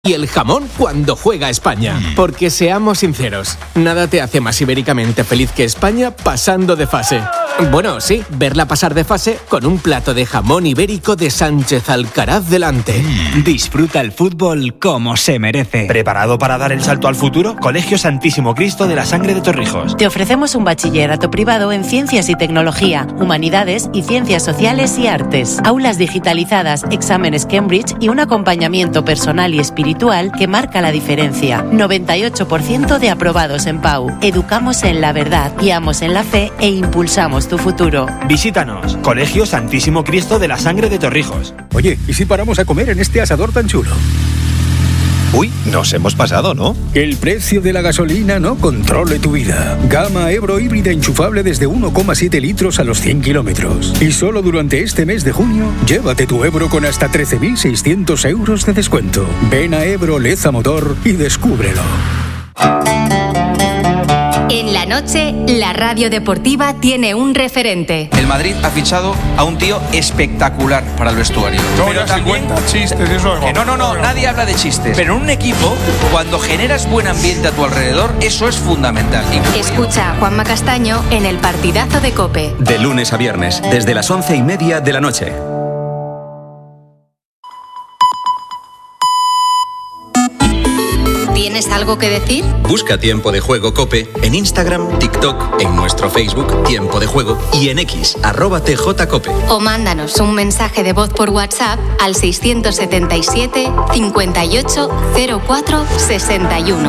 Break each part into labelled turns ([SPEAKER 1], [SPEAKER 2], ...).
[SPEAKER 1] Y el jamón cuando juega España. Porque seamos sinceros, nada te hace más ibéricamente feliz que España pasando de fase. Bueno, sí, verla pasar de fase con un plato de jamón ibérico de Sánchez Alcaraz delante.
[SPEAKER 2] Disfruta el fútbol como se merece.
[SPEAKER 3] ¿Preparado para dar el salto al futuro? Colegio Santísimo Cristo de la Sangre de Torrijos.
[SPEAKER 4] Te ofrecemos un bachillerato privado en Ciencias y Tecnología, Humanidades y Ciencias Sociales y Artes. Aulas digitalizadas, exámenes Cambridge y un acompañamiento personal y espiritual que marca la diferencia. 98% de aprobados en PAU. Educamos en la verdad, guiamos en la fe e impulsamos tu futuro.
[SPEAKER 3] Visítanos. Colegio Santísimo Cristo de la Sangre de Torrijos.
[SPEAKER 5] Oye, ¿y si paramos a comer en este asador tan chulo?
[SPEAKER 6] Uy, nos hemos pasado, ¿no?
[SPEAKER 5] Que el precio de la gasolina no controle tu vida. Gama Ebro híbrida enchufable desde 1,7 litros a los 100 kilómetros. Y solo durante este mes de junio, llévate tu Ebro con hasta 13.600 euros de descuento. Ven a Ebro Leza Motor y descúbrelo.
[SPEAKER 7] En la noche, la radio deportiva tiene un referente.
[SPEAKER 8] El Madrid ha fichado a un tío espectacular para el vestuario.
[SPEAKER 9] Pero también chistes, eso es...
[SPEAKER 8] No, nadie habla de chistes. Pero en un equipo, cuando generas buen ambiente a tu alrededor, eso es fundamental.
[SPEAKER 7] Escucha a Juanma Castaño en el partidazo de COPE.
[SPEAKER 10] De lunes a viernes, desde las 11:30 de la noche.
[SPEAKER 7] ¿Tienes algo que decir?
[SPEAKER 10] Busca Tiempo de Juego COPE en Instagram, TikTok, en nuestro Facebook Tiempo de Juego y en X, @TJCOPE.
[SPEAKER 7] O mándanos un mensaje de voz por WhatsApp al 677 58 04 61.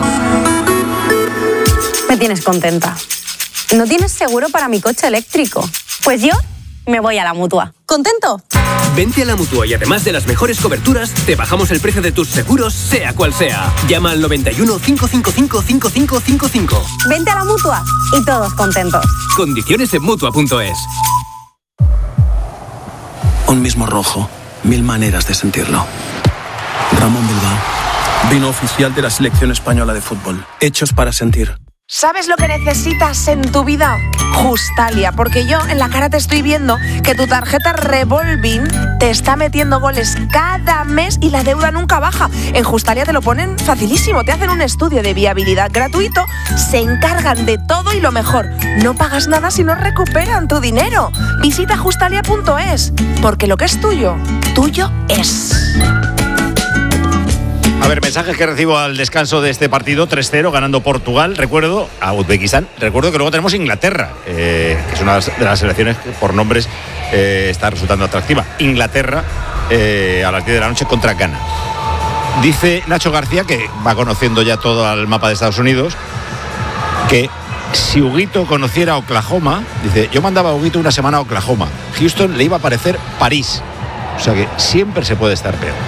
[SPEAKER 11] Me tienes contenta. ¿No tienes seguro para mi coche eléctrico? Pues yo me voy a la Mutua. ¿Contento?
[SPEAKER 1] Vente a la Mutua y además de las mejores coberturas, te bajamos el precio de tus seguros, sea cual sea. Llama al 91 555 5555.
[SPEAKER 11] Vente a la Mutua y todos contentos.
[SPEAKER 1] Condiciones en Mutua.es.
[SPEAKER 12] Un mismo rojo, 1000 maneras de sentirlo. Ramón Bilbao, vino oficial de la selección española de fútbol. Hechos para sentir.
[SPEAKER 13] ¿Sabes lo que necesitas en tu vida? Justalia, porque yo en la cara te estoy viendo que tu tarjeta Revolving te está metiendo goles cada mes y la deuda nunca baja. En Justalia te lo ponen facilísimo, te hacen un estudio de viabilidad gratuito, se encargan de todo y lo mejor, no pagas nada si no recuperan tu dinero. Visita justalia.es, porque lo que es tuyo, tuyo es.
[SPEAKER 14] A ver, mensajes que recibo al descanso de este partido, 3-0, ganando Portugal, recuerdo, a Uzbekistán. Recuerdo que luego tenemos Inglaterra, que es una de las selecciones que por nombres está resultando atractiva. Inglaterra, a las 10 de la noche contra Ghana. Dice Nacho García, que va conociendo ya todo el mapa de Estados Unidos, que si Huguito conociera Oklahoma, dice, yo mandaba a Huguito una semana a Oklahoma. Houston le iba a parecer París. O sea que siempre se puede estar peor.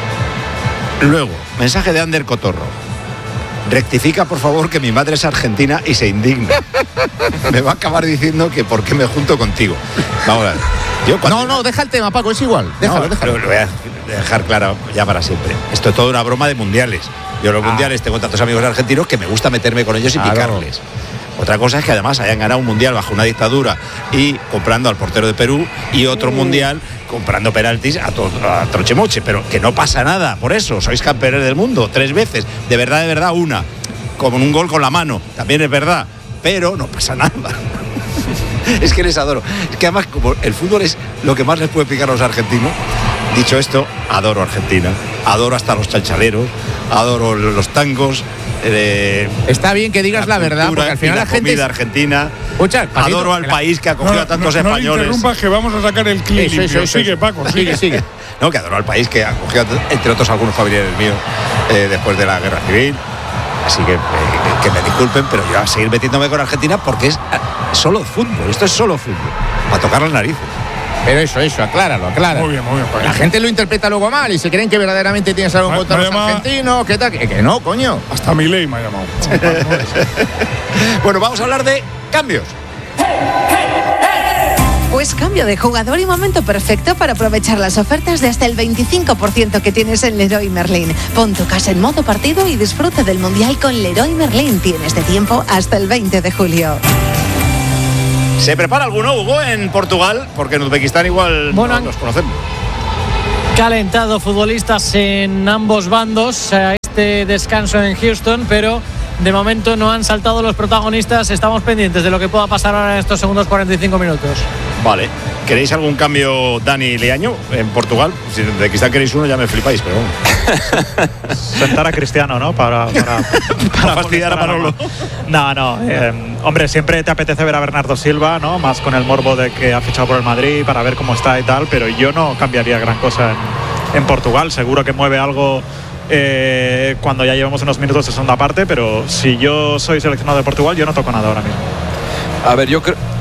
[SPEAKER 14] Luego, mensaje de Ander Cotorro. Rectifica, por favor, que mi madre es argentina y se indigna. Me va a acabar diciendo que por qué me junto contigo. Vamos a ver.
[SPEAKER 15] No, deja el tema, Paco, es igual. Déjalo.
[SPEAKER 14] Pero lo voy a dejar claro ya para siempre. Esto es toda una broma de mundiales. Yo los mundiales tengo tantos amigos argentinos que me gusta meterme con ellos y picarles. Otra cosa es que además hayan ganado un mundial bajo una dictadura y comprando al portero de Perú y otro mundial comprando penaltis a trochemoche, pero que no pasa nada por eso, sois campeones del mundo 3 veces, de verdad una, como un gol con la mano, también es verdad, pero no pasa nada. Es que les adoro, es que además como el fútbol es lo que más les puede picar a los argentinos. Dicho esto, adoro Argentina, adoro hasta los chalchaleros, adoro los tangos.
[SPEAKER 15] Está bien que digas la verdad, porque al final la gente
[SPEAKER 14] comida argentina.
[SPEAKER 15] Escucha,
[SPEAKER 14] adoro al país que acogió a tantos españoles.
[SPEAKER 9] No interrumpas, que vamos a sacar el clip. Eso. Sigue, Paco, sigue.
[SPEAKER 14] No, que adoro al país que acogió, entre otros, algunos familiares míos después de la guerra civil. Así que me disculpen, pero yo voy a seguir metiéndome con Argentina porque es solo fútbol. Esto es solo fútbol. Para tocar las narices.
[SPEAKER 15] Pero eso, acláralo.
[SPEAKER 9] Muy bien.
[SPEAKER 15] La gente lo interpreta luego mal y se creen que verdaderamente tienes algo contra los argentinos. ¿Qué tal? Que no, coño.
[SPEAKER 9] Hasta Milei me ha llamado.
[SPEAKER 14] Bueno, vamos a hablar de cambios.
[SPEAKER 16] Pues cambio de jugador y momento perfecto para aprovechar las ofertas de hasta el 25% que tienes en Leroy Merlin. Pon tu casa en modo partido y disfruta del Mundial con Leroy Merlin. Tienes de tiempo hasta el 20 de julio.
[SPEAKER 14] ¿Se prepara alguno, Hugo, en Portugal? Porque en Uzbekistán igual no los conocemos.
[SPEAKER 17] calentado futbolistas en ambos bandos a este descanso en Houston, pero de momento no han saltado los protagonistas. Estamos pendientes de lo que pueda pasar ahora en estos segundos 45 minutos.
[SPEAKER 14] Vale. ¿Queréis algún cambio, Dani y Leaño, en Portugal? Si de quizá queréis uno, ya me flipáis, pero bueno.
[SPEAKER 18] Sentar a Cristiano, ¿no? Para
[SPEAKER 14] fastidiar a Manolo.
[SPEAKER 18] No. Hombre, siempre te apetece ver a Bernardo Silva, ¿no? Más con el morbo de que ha fichado por el Madrid para ver cómo está y tal, pero yo no cambiaría gran cosa en Portugal. Seguro que mueve algo cuando ya llevamos unos minutos de segunda parte, pero si yo soy seleccionado de Portugal, yo no toco nada ahora mismo.
[SPEAKER 19] A ver,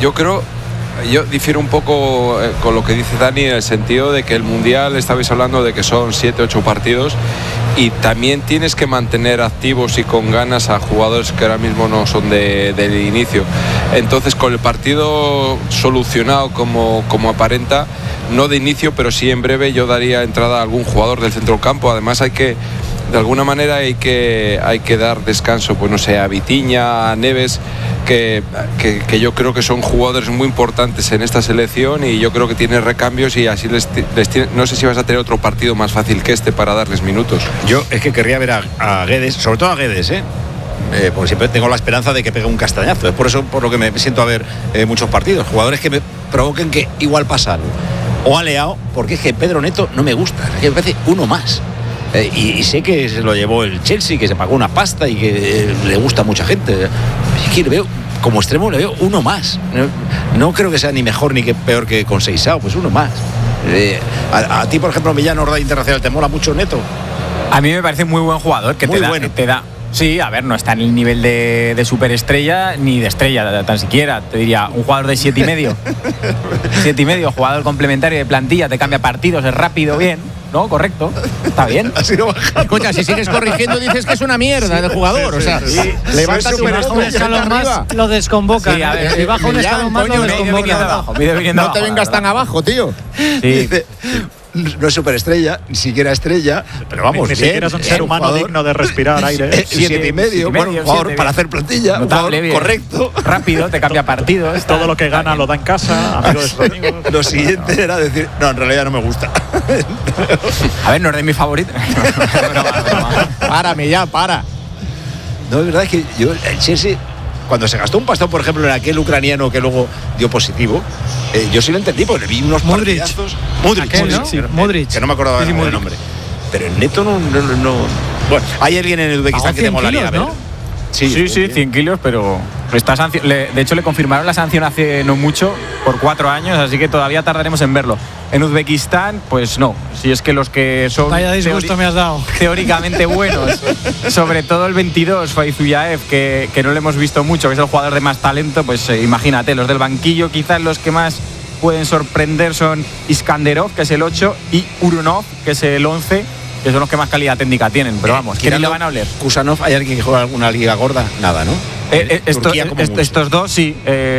[SPEAKER 19] yo difiero un poco con lo que dice Dani, en el sentido de que el Mundial, estabais hablando de que son 7-8 partidos y también tienes que mantener activos y con ganas a jugadores que ahora mismo no son del inicio. Entonces, con el partido solucionado como aparenta, no de inicio, pero sí en breve, yo daría entrada a algún jugador del centro del campo. Además de alguna manera hay que dar descanso, pues no sé, a Vitinha, a Neves, que yo creo que son jugadores muy importantes en esta selección y yo creo que tienen recambios y así no sé si vas a tener otro partido más fácil que este para darles minutos.
[SPEAKER 14] Yo es que querría ver a Guedes, sobre todo a Guedes, porque siempre tengo la esperanza de que pegue un castañazo. Es por eso por lo que me siento a ver muchos partidos, jugadores que me provoquen que igual pasa algo. O a Leao, porque es que Pedro Neto no me gusta, es que me parece uno más. Y sé que se lo llevó el Chelsea, que se pagó una pasta y que le gusta a mucha gente. Es que le veo, como extremo, le veo uno más. No creo que sea ni mejor ni que peor que con Seixao, pues uno más. A ti, por ejemplo, Millán Ordaz Internacional, ¿te mola mucho Neto?
[SPEAKER 20] A mí me parece muy buen jugador, que te da. Sí, a ver, no está en el nivel de superestrella ni de estrella tan siquiera. Te diría, un jugador de 7,5. 7,5, jugador complementario de plantilla, te cambia partidos, es rápido, bien. ¿No? Correcto. Está bien.
[SPEAKER 15] Escucha, si sigues corrigiendo dices que es una mierda de jugador. O sea, levanta
[SPEAKER 17] un escalón más, lo desconvoca.
[SPEAKER 15] Sí, a ver,
[SPEAKER 17] si baja un escalón más, lo desconvoca.
[SPEAKER 15] No te vengas tan abajo, tío.
[SPEAKER 14] Sí. No es superestrella, ni siquiera estrella, pero vamos,
[SPEAKER 18] ni siquiera es un ser humano digno de respirar aire.
[SPEAKER 14] 7,5, bueno, un jugador para hacer plantilla, un jugador correcto,
[SPEAKER 20] rápido, te cambia partidos.
[SPEAKER 18] Todo lo que gana lo da en casa, amigo de sus amigos.
[SPEAKER 14] Lo siguiente era decir, no, en realidad no me gusta.
[SPEAKER 20] A ver, no es de mis favoritos.
[SPEAKER 15] Párame ya, para.
[SPEAKER 14] No, es verdad que yo, el Chelsea, cuando se gastó un pastón, por ejemplo, en aquel ucraniano que luego dio positivo, yo sí lo entendí, porque le vi unos partidazos. Modric,
[SPEAKER 17] ¿no? Sí, Modric.
[SPEAKER 14] Que no me acordaba del nombre. Pero el Neto no. Bueno, hay alguien en el Uzbekistán que te molaría ver.
[SPEAKER 20] Sí, 100 kilos, pero de hecho le confirmaron la sanción hace no mucho, por 4 años, así que todavía tardaremos en verlo. En Uzbekistán, pues no. Si es que los que son
[SPEAKER 17] vaya disgusto me has dado.
[SPEAKER 20] Teóricamente buenos, sobre todo el 22, Faizullaev, que no lo hemos visto mucho, que es el jugador de más talento, pues imagínate, los del banquillo quizás los que más pueden sorprender son Iskanderov, que es el 8, y Urunov, que es el 11, que son los que más calidad técnica tienen, pero vamos, ¿quién le van a oler?
[SPEAKER 14] Kusanov, ¿hay alguien que juega alguna liga gorda? Nada, ¿no?
[SPEAKER 20] Estos dos sí,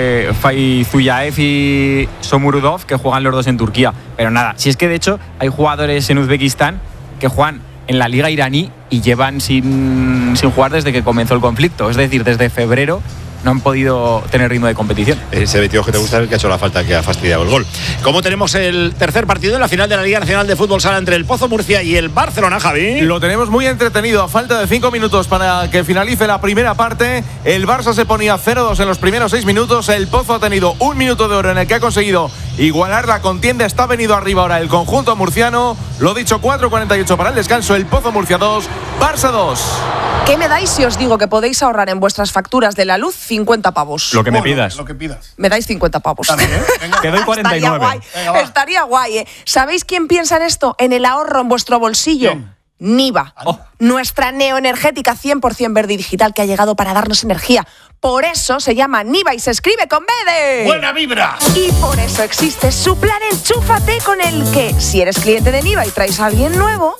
[SPEAKER 20] Faizullaev y Somurudov, que juegan los dos en Turquía, pero nada, si es que de hecho hay jugadores en Uzbekistán que juegan en la liga iraní y llevan sin jugar desde que comenzó el conflicto, es decir, desde febrero no han podido tener ritmo de competición.
[SPEAKER 14] Ese 22 que te gusta es el que ha hecho la falta, que ha fastidiado el gol. ¿Cómo tenemos el tercer partido en la final de la Liga Nacional de Fútbol Sala entre el Pozo Murcia y el Barcelona, Javi?
[SPEAKER 21] Lo tenemos muy entretenido. A falta de 5 minutos para que finalice la primera parte, el Barça se ponía 0-2 en los primeros 6 minutos. El Pozo ha tenido 1 minuto de oro en el que ha conseguido igualar la contienda. Está venido arriba ahora el conjunto murciano. Lo dicho, 4:48 para el descanso. El Pozo Murcia 2, Barça 2.
[SPEAKER 13] ¿Qué me dais si os digo que podéis ahorrar en vuestras facturas de la luz 50 pavos?
[SPEAKER 20] Lo que me pidas.
[SPEAKER 9] Lo que pidas.
[SPEAKER 13] Me dais 50 pavos.
[SPEAKER 20] Te doy 49.
[SPEAKER 13] Estaría guay, ¿eh? ¿Sabéis quién piensa en esto? En el ahorro en vuestro bolsillo. ¿Quién? Niva, nuestra neoenergética 100% verde y digital que ha llegado para darnos energía. Por eso se llama Niva y se escribe con B de...
[SPEAKER 9] ¡Buena vibra!
[SPEAKER 13] Y por eso existe su plan Enchúfate, con el que, si eres cliente de Niva y traes a alguien nuevo,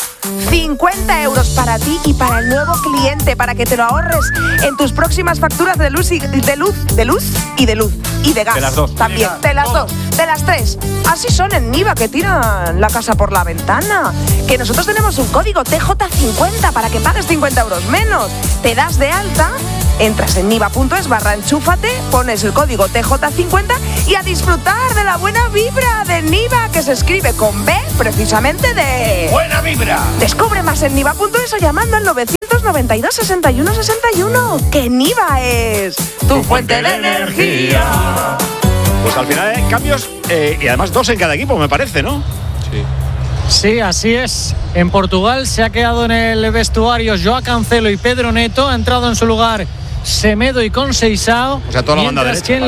[SPEAKER 13] 50 euros para ti y para el nuevo cliente, para que te lo ahorres en tus próximas facturas de luz y de luz y de gas.
[SPEAKER 20] De las dos.
[SPEAKER 13] También, de las dos, de las tres. Así son en Niva, que tiran la casa por la ventana. Que nosotros tenemos un código TJ50 para que pagues 50 euros menos. Te das de alta Entras en niva.es/enchúfate, pones el código TJ50 y a disfrutar de la buena vibra de Niva, que se escribe con B, precisamente de...
[SPEAKER 2] ¡Buena vibra!
[SPEAKER 13] Descubre más en niva.es o llamando al 992 61 61. ¡Que Niva es tu fuente de energía!
[SPEAKER 14] Pues al final hay cambios y además 2 en cada equipo, me parece, ¿no?
[SPEAKER 19] Sí.
[SPEAKER 17] Sí, así es. En Portugal se ha quedado en el vestuario Joao Cancelo y Pedro Neto. Ha entrado en su lugar Semedo y Conceição.
[SPEAKER 14] O sea, toda la banda derecha.
[SPEAKER 17] Que en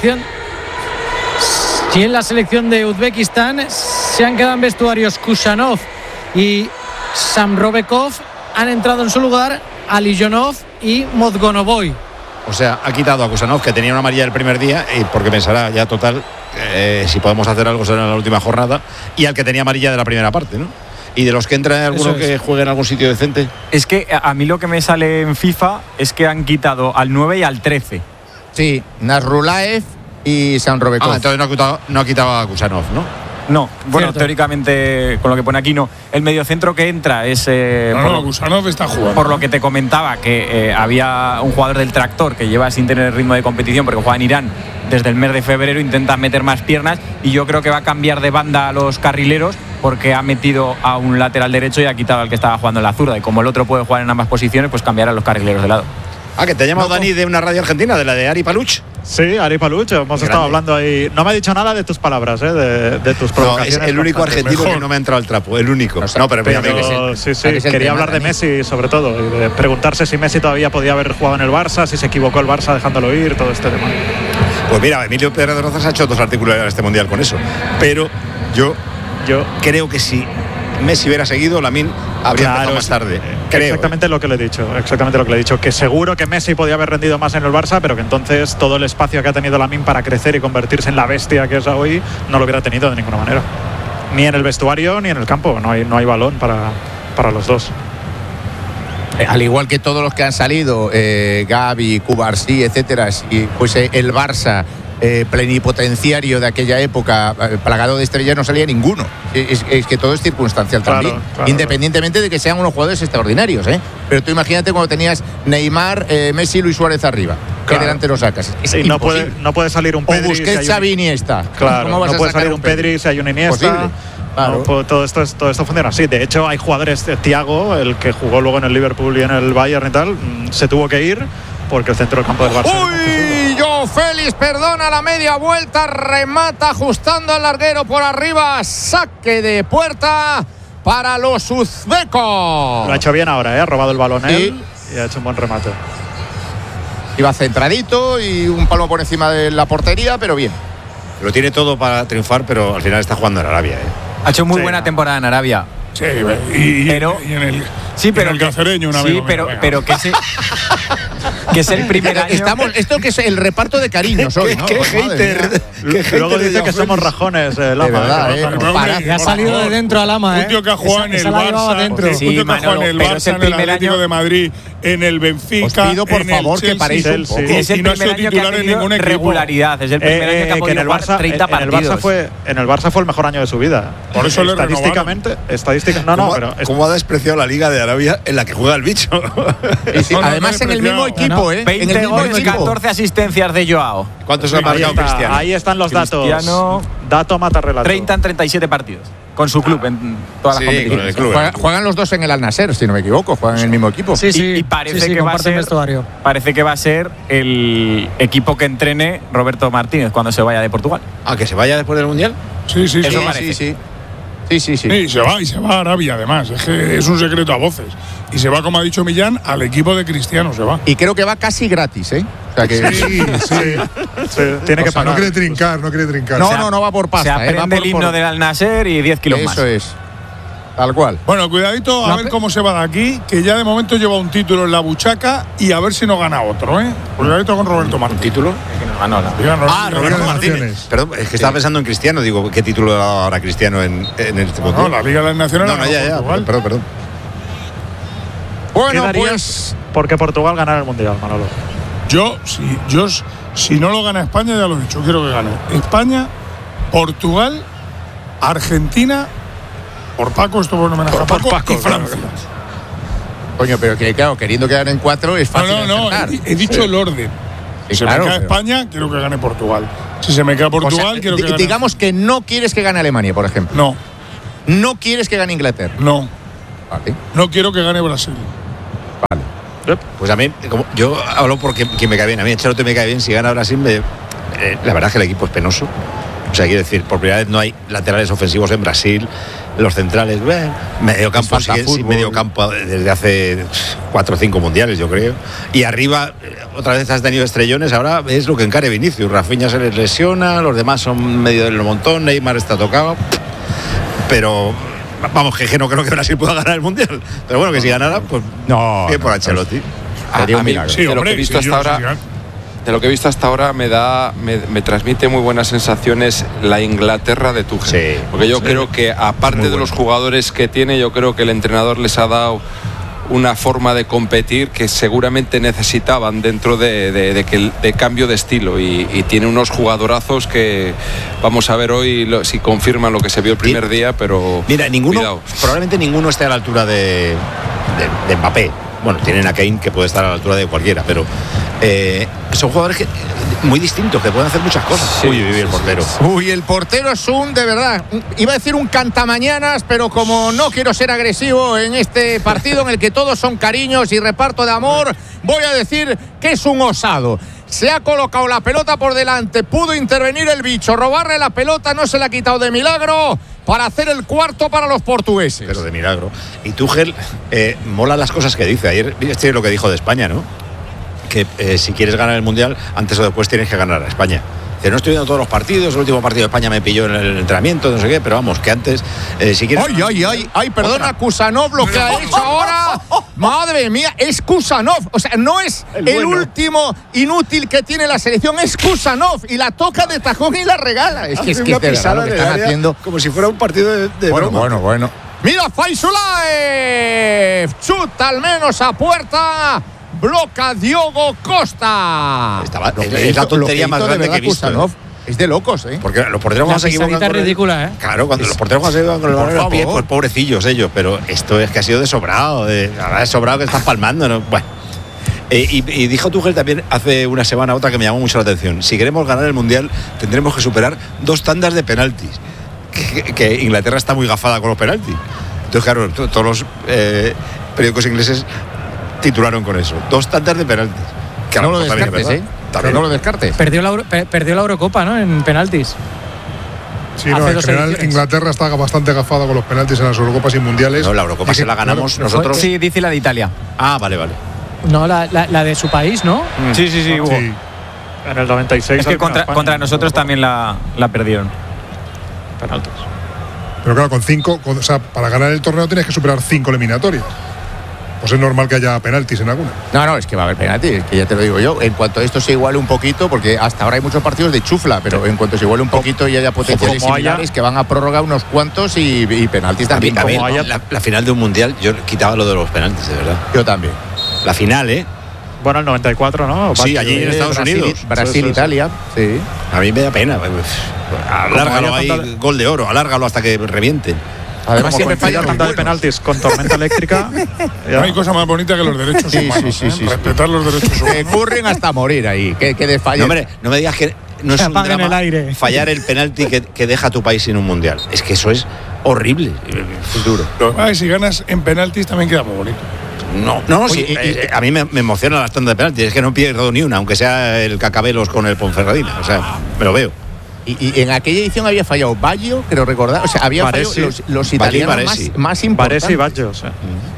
[SPEAKER 17] la selección de Uzbekistán se han quedado en vestuarios Kusanov y Samrovekov. Han entrado en su lugar Alijonov y Mozgonovoy.
[SPEAKER 14] O sea, ha quitado a Kusanov, que tenía una amarilla el primer día, y porque pensará ya total, si podemos hacer algo será en la última jornada, y al que tenía amarilla de la primera parte, ¿no? Y de los que entra, ¿alguno que juegue en algún sitio decente?
[SPEAKER 20] Es que a mí lo que me sale en FIFA es que han quitado al 9 y al 13.
[SPEAKER 15] Sí, Nasrulaev y Samrovekov.
[SPEAKER 14] Entonces no ha quitado a Kusanov, ¿no?
[SPEAKER 20] No, bueno, teóricamente, con lo que pone aquí, no. El mediocentro que entra es...
[SPEAKER 9] Kusanov está jugando.
[SPEAKER 20] Por lo que te comentaba, que había un jugador del Tractor que lleva sin tener ritmo de competición porque juega en Irán desde el mes de febrero, intenta meter más piernas, y yo creo que va a cambiar de banda a los carrileros porque ha metido a un lateral derecho y ha quitado al que estaba jugando en la zurda, y como el otro puede jugar en ambas posiciones, pues cambiará a los carrileros de lado.
[SPEAKER 14] Que te ha llamado Dani de una radio argentina, de la de Ari Paluch.
[SPEAKER 18] Sí, Ari Paluch, hemos estado hablando ahí. No me ha dicho nada de tus palabras, de tus provocaciones.
[SPEAKER 14] No, es el único argentino que no me ha entrado al trapo, el único.
[SPEAKER 18] Pero sí, quería hablar de Messi sobre todo, y de preguntarse si Messi todavía podía haber jugado en el Barça, si se equivocó el Barça dejándolo ir, todo este tema.
[SPEAKER 14] Pues mira, Emilio Pérez de Rozas ha hecho 2 artículos en este Mundial con eso. Pero yo creo que si Messi hubiera seguido, Lamine habría empezado más tarde.
[SPEAKER 18] Exactamente lo que le he dicho, que seguro que Messi podía haber rendido más en el Barça, pero que entonces todo el espacio que ha tenido Lamine para crecer y convertirse en la bestia que es hoy no lo hubiera tenido de ninguna manera, ni en el vestuario ni en el campo. No hay balón para los dos.
[SPEAKER 15] Al igual que todos los que han salido, Gavi, Cubarsí, etcétera, si fuese el Barça plenipotenciario de aquella época, plagado de estrellas, no salía ninguno. Es que todo es circunstancial también, independientemente de que sean unos jugadores extraordinarios, Pero tú imagínate cuando tenías Neymar, Messi, Luis Suárez arriba, ¿qué delante lo sacas?
[SPEAKER 18] No puede salir un Pedri.
[SPEAKER 15] O Busquets, Xavi, Iniesta.
[SPEAKER 18] Claro, no puede salir un Pedri si hay un Iniesta. Claro. No, todo esto funciona así. De hecho, hay jugadores, Thiago, el que jugó luego en el Liverpool y en el Bayern y tal, se tuvo que ir porque el centro del campo del Barça.
[SPEAKER 15] ¡Uy! Joao Félix perdona la media vuelta, remata ajustando al larguero por arriba, saque de puerta para los uzbecos.
[SPEAKER 18] Lo ha hecho bien ahora, ha robado el balón él y ha hecho un buen remate.
[SPEAKER 15] Iba centradito y un palmo por encima de la portería, pero bien.
[SPEAKER 14] Lo tiene todo para triunfar, pero al final está jugando en Arabia.
[SPEAKER 20] Ha hecho muy buena temporada en Arabia.
[SPEAKER 9] Sí, y en el Cacereño una vez.
[SPEAKER 20] Sí, pero que es el primer año.
[SPEAKER 15] Esto que es el reparto de cariños hoy, ¿no?
[SPEAKER 14] Qué hater.
[SPEAKER 18] Luego dice que somos rajones, Lama.
[SPEAKER 15] De verdad,
[SPEAKER 17] que ha salido de dentro a Lama,
[SPEAKER 9] Un tío que ha jugado en el Barça, un tío que ha jugado en el Barça, en el Atlético de Madrid, en el Benfica.
[SPEAKER 15] Os pido, por favor, que paréis un poco.
[SPEAKER 20] Es el primer año que ha tenido regularidad. Es el primer año que ha podido jugar 30 partidos.
[SPEAKER 18] En el Barça fue el mejor año de su vida.
[SPEAKER 9] Por eso le renovaron.
[SPEAKER 14] ¿Cómo ha despreciado la Liga de Arabia en la que juega el bicho?
[SPEAKER 15] Además en el mismo equipo,
[SPEAKER 20] 20 goles, 14 asistencias de Joao.
[SPEAKER 14] ¿Cuántos ha marcado Cristiano?
[SPEAKER 18] Ahí están los datos.
[SPEAKER 20] Cristiano,
[SPEAKER 18] dato mata relato.
[SPEAKER 20] 30 en 37 partidos. Con su club en todas las competiciones.
[SPEAKER 15] Juegan los dos en el Al Nassr, si no me equivoco. Juegan en el mismo equipo.
[SPEAKER 20] Y parece que va a ser el equipo que entrene Roberto Martínez cuando se vaya de Portugal.
[SPEAKER 14] ¿Que se vaya después del Mundial?
[SPEAKER 9] Sí.
[SPEAKER 15] Eso parece. Sí.
[SPEAKER 9] Y se va a Arabia, además. Es que es un secreto a voces. Y se va, como ha dicho Millán, al equipo de Cristiano. Se va.
[SPEAKER 15] Y creo que va casi gratis, O sea que
[SPEAKER 9] sí.
[SPEAKER 18] Tiene que pagar.
[SPEAKER 9] No quiere trincar.
[SPEAKER 15] No va por pasta.
[SPEAKER 20] Se aprende el himno del Al Nassr y 10 kilos más.
[SPEAKER 15] Eso es. Tal cual.
[SPEAKER 9] Bueno, cuidadito a ver cómo se va de aquí, que ya de momento lleva un título en la buchaca y a ver si no gana otro, Cuidadito con Roberto Martínez.
[SPEAKER 14] ¿Un título? Roberto Martínez. Perdón, es que estaba pensando en Cristiano. Digo, ¿qué título ha dado ahora Cristiano en este Mundial?
[SPEAKER 9] No, la Liga de las Naciones.
[SPEAKER 14] No, perdón.
[SPEAKER 15] Bueno, pues
[SPEAKER 18] porque Portugal ganara el Mundial, Manolo.
[SPEAKER 9] Si no lo gana España, ya lo he dicho, quiero que gane España, Portugal, Argentina, por Paco, esto por homenaje a Paco, y Francia.
[SPEAKER 15] Coño, pero que claro, queriendo quedar en 4 es fácil.
[SPEAKER 9] No, he dicho el orden. Si se me cae España, quiero que gane Portugal. Si se me cae Portugal, quiero que gane.
[SPEAKER 15] Digamos que no quieres que gane Alemania, por ejemplo.
[SPEAKER 9] No.
[SPEAKER 15] No quieres que gane Inglaterra.
[SPEAKER 9] No.
[SPEAKER 15] Vale.
[SPEAKER 9] No quiero que gane Brasil.
[SPEAKER 15] Vale.
[SPEAKER 14] Pues a mí, yo hablo porque quien me cae bien. A mí Ancelotti me cae bien. Si gana Brasil, la verdad es que el equipo es penoso. O sea, quiero decir, por primera vez no hay laterales ofensivos en Brasil. Los centrales, medio campo desde hace 4 o 5 mundiales, yo creo. Y arriba, otra vez has tenido estrellones. Ahora es lo que encare Vinicius. Rafinha se les lesiona, los demás son medio del montón. Neymar está tocado. Pero vamos, que no creo que Brasil pueda ganar el mundial. Pero bueno, que si ganara, pues
[SPEAKER 15] no,
[SPEAKER 14] bien por Ancelotti.
[SPEAKER 19] Sería un milagro. Sí, de lo que he visto hasta ahora. De lo que he visto hasta ahora me transmite muy buenas sensaciones la Inglaterra de Tuchel. Sí, porque yo creo que aparte de los jugadores que tiene, yo creo que el entrenador les ha dado una forma de competir que seguramente necesitaban dentro de cambio de estilo y tiene unos jugadorazos que vamos a ver hoy si confirman lo que se vio el primer día, pero
[SPEAKER 14] mira, probablemente ninguno esté a la altura de Mbappé. Bueno, tienen a Kane que puede estar a la altura de cualquiera, pero son jugadores muy distintos, que pueden hacer muchas cosas.
[SPEAKER 15] Sí, el portero. El portero es de verdad, iba a decir un cantamañanas, pero como no quiero ser agresivo en este partido en el que todos son cariños y reparto de amor, voy a decir que es un osado. Se ha colocado la pelota por delante, pudo intervenir el bicho, robarle la pelota, no se la ha quitado de milagro para hacer el cuarto para los portugueses.
[SPEAKER 14] Pero de milagro. Y Tuchel mola las cosas que dice. Ayer viste lo que dijo de España, ¿no? Que si quieres ganar el Mundial, antes o después tienes que ganar a España. Dice, no estoy viendo todos los partidos, el último partido de España me pilló en el entrenamiento, no sé qué, pero vamos, que antes, si quieres...
[SPEAKER 15] ¡Ay, perdona, Kusanov, lo que ha hecho ahora! ¡Madre mía, es Kusanov! O sea, no es el último inútil que tiene la selección, es Kusanov, y la toca de tajón y la regala. Es que es de verdad lo que están haciendo.
[SPEAKER 14] Como si fuera un partido de
[SPEAKER 15] Bueno. ¡Mira, Faisulaev! Chuta al menos a puerta... Bloca Diogo Costa.
[SPEAKER 14] Es la tontería más grande que he visto.
[SPEAKER 15] Es de locos, ¿eh?
[SPEAKER 14] Porque los porteros cuando se equivocan
[SPEAKER 17] es ridícula, ¿eh?
[SPEAKER 14] Claro, cuando los porteros cuando se equivocan con el balón en los pies, pues pobrecillos ellos. Pero esto es que ha sido de sobrado. De sobrado que estás palmando, ¿no? Bueno. Y dijo Tuchel también hace una semana otra que me llamó mucho la atención. Si queremos ganar el Mundial, tendremos que superar 2 tandas de penaltis. Que Inglaterra está muy gafada con los penaltis. Entonces, claro, todos los periódicos ingleses titularon con eso. 2 tandas de penaltis.
[SPEAKER 15] Que no lo descartes, ¿eh? No lo descartes.
[SPEAKER 17] Perdió la Eurocopa, ¿no? En penaltis.
[SPEAKER 9] Sí, no, en general Inglaterra está bastante gafada con los penaltis en las Eurocopas y mundiales.
[SPEAKER 14] No, la Eurocopa se la ganamos nosotros.
[SPEAKER 20] Sí, dice la de Italia.
[SPEAKER 14] Ah, vale.
[SPEAKER 17] No, la de su país, ¿no?
[SPEAKER 20] Sí, Hugo.
[SPEAKER 18] Sí. En el 96.
[SPEAKER 20] Es que contra nosotros también la perdieron.
[SPEAKER 18] Penaltis.
[SPEAKER 9] Pero claro, con 5, o sea, para ganar el torneo tienes que superar 5 eliminatorias. Pues es normal que haya penaltis en alguna.
[SPEAKER 15] No, es que va a haber penaltis, que ya te lo digo yo. En cuanto a esto se iguale un poquito, porque hasta ahora hay muchos partidos de chufla, pero en cuanto se iguale un poquito y haya potenciales similares, que van a prórroga unos cuantos y penaltis también.
[SPEAKER 14] A mí, la final de un mundial, yo quitaba lo de los penaltis, de verdad.
[SPEAKER 15] Yo también.
[SPEAKER 14] La final, ¿eh?
[SPEAKER 18] Bueno, el 94, ¿no?
[SPEAKER 14] Sí, allí en Estados Unidos.
[SPEAKER 15] Brasil-Italia, sí.
[SPEAKER 14] A mí me da pena. Alárgalo ahí, gol de oro, alárgalo hasta que reviente.
[SPEAKER 18] Además, siempre falla tanta de penaltis con tormenta eléctrica.
[SPEAKER 9] No hay cosa más bonita que los derechos humanos. Sí. Respetar los derechos humanos.
[SPEAKER 15] Ocurren hasta morir ahí. Que desfallen.
[SPEAKER 14] No, hombre, no me digas que no es un drama
[SPEAKER 17] el aire.
[SPEAKER 14] Fallar el penalti que deja a tu país sin un mundial. Es que eso es horrible. Es duro.
[SPEAKER 9] Si ganas en penaltis también queda muy bonito.
[SPEAKER 14] No, sí. A mí me emociona las tandas de penaltis. Es que no pierdo ni una, aunque sea el Cacabelos con el Ponferradina. O sea, me lo veo.
[SPEAKER 15] Y en aquella edición había fallado Baggio, creo recordar. O sea, había fallado los italianos más importantes.
[SPEAKER 18] Baresi y Baggio, sí.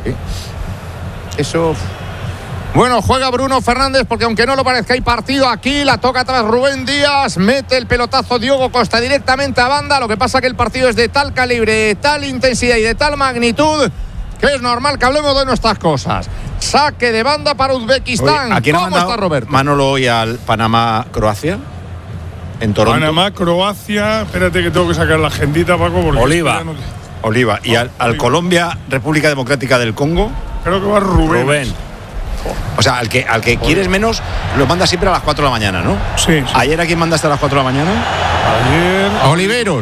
[SPEAKER 15] Eso. Bueno, juega Bruno Fernández porque aunque no lo parezca hay partido aquí, la toca atrás Rubén Díaz, mete el pelotazo Diogo Costa directamente a banda. Lo que pasa que el partido es de tal calibre, de tal intensidad y de tal magnitud que es normal que hablemos de nuestras cosas. Saque de banda para Uzbekistán.
[SPEAKER 14] Oye, ¿cómo está Roberto? Manolo hoy al Panamá-Croacia. En Toronto.
[SPEAKER 9] Panamá, Croacia. Espérate que tengo que sacar la agendita, Paco. Porque
[SPEAKER 14] Oliva. Y al Colombia, República Democrática del Congo.
[SPEAKER 9] Creo que va Rubén.
[SPEAKER 14] O sea, al que quieres menos, lo mandas siempre a las 4 de la mañana, ¿no?
[SPEAKER 9] Sí.
[SPEAKER 14] ¿Ayer a quién mandaste a las 4 de la mañana?
[SPEAKER 9] Ayer.
[SPEAKER 15] A Oliveros.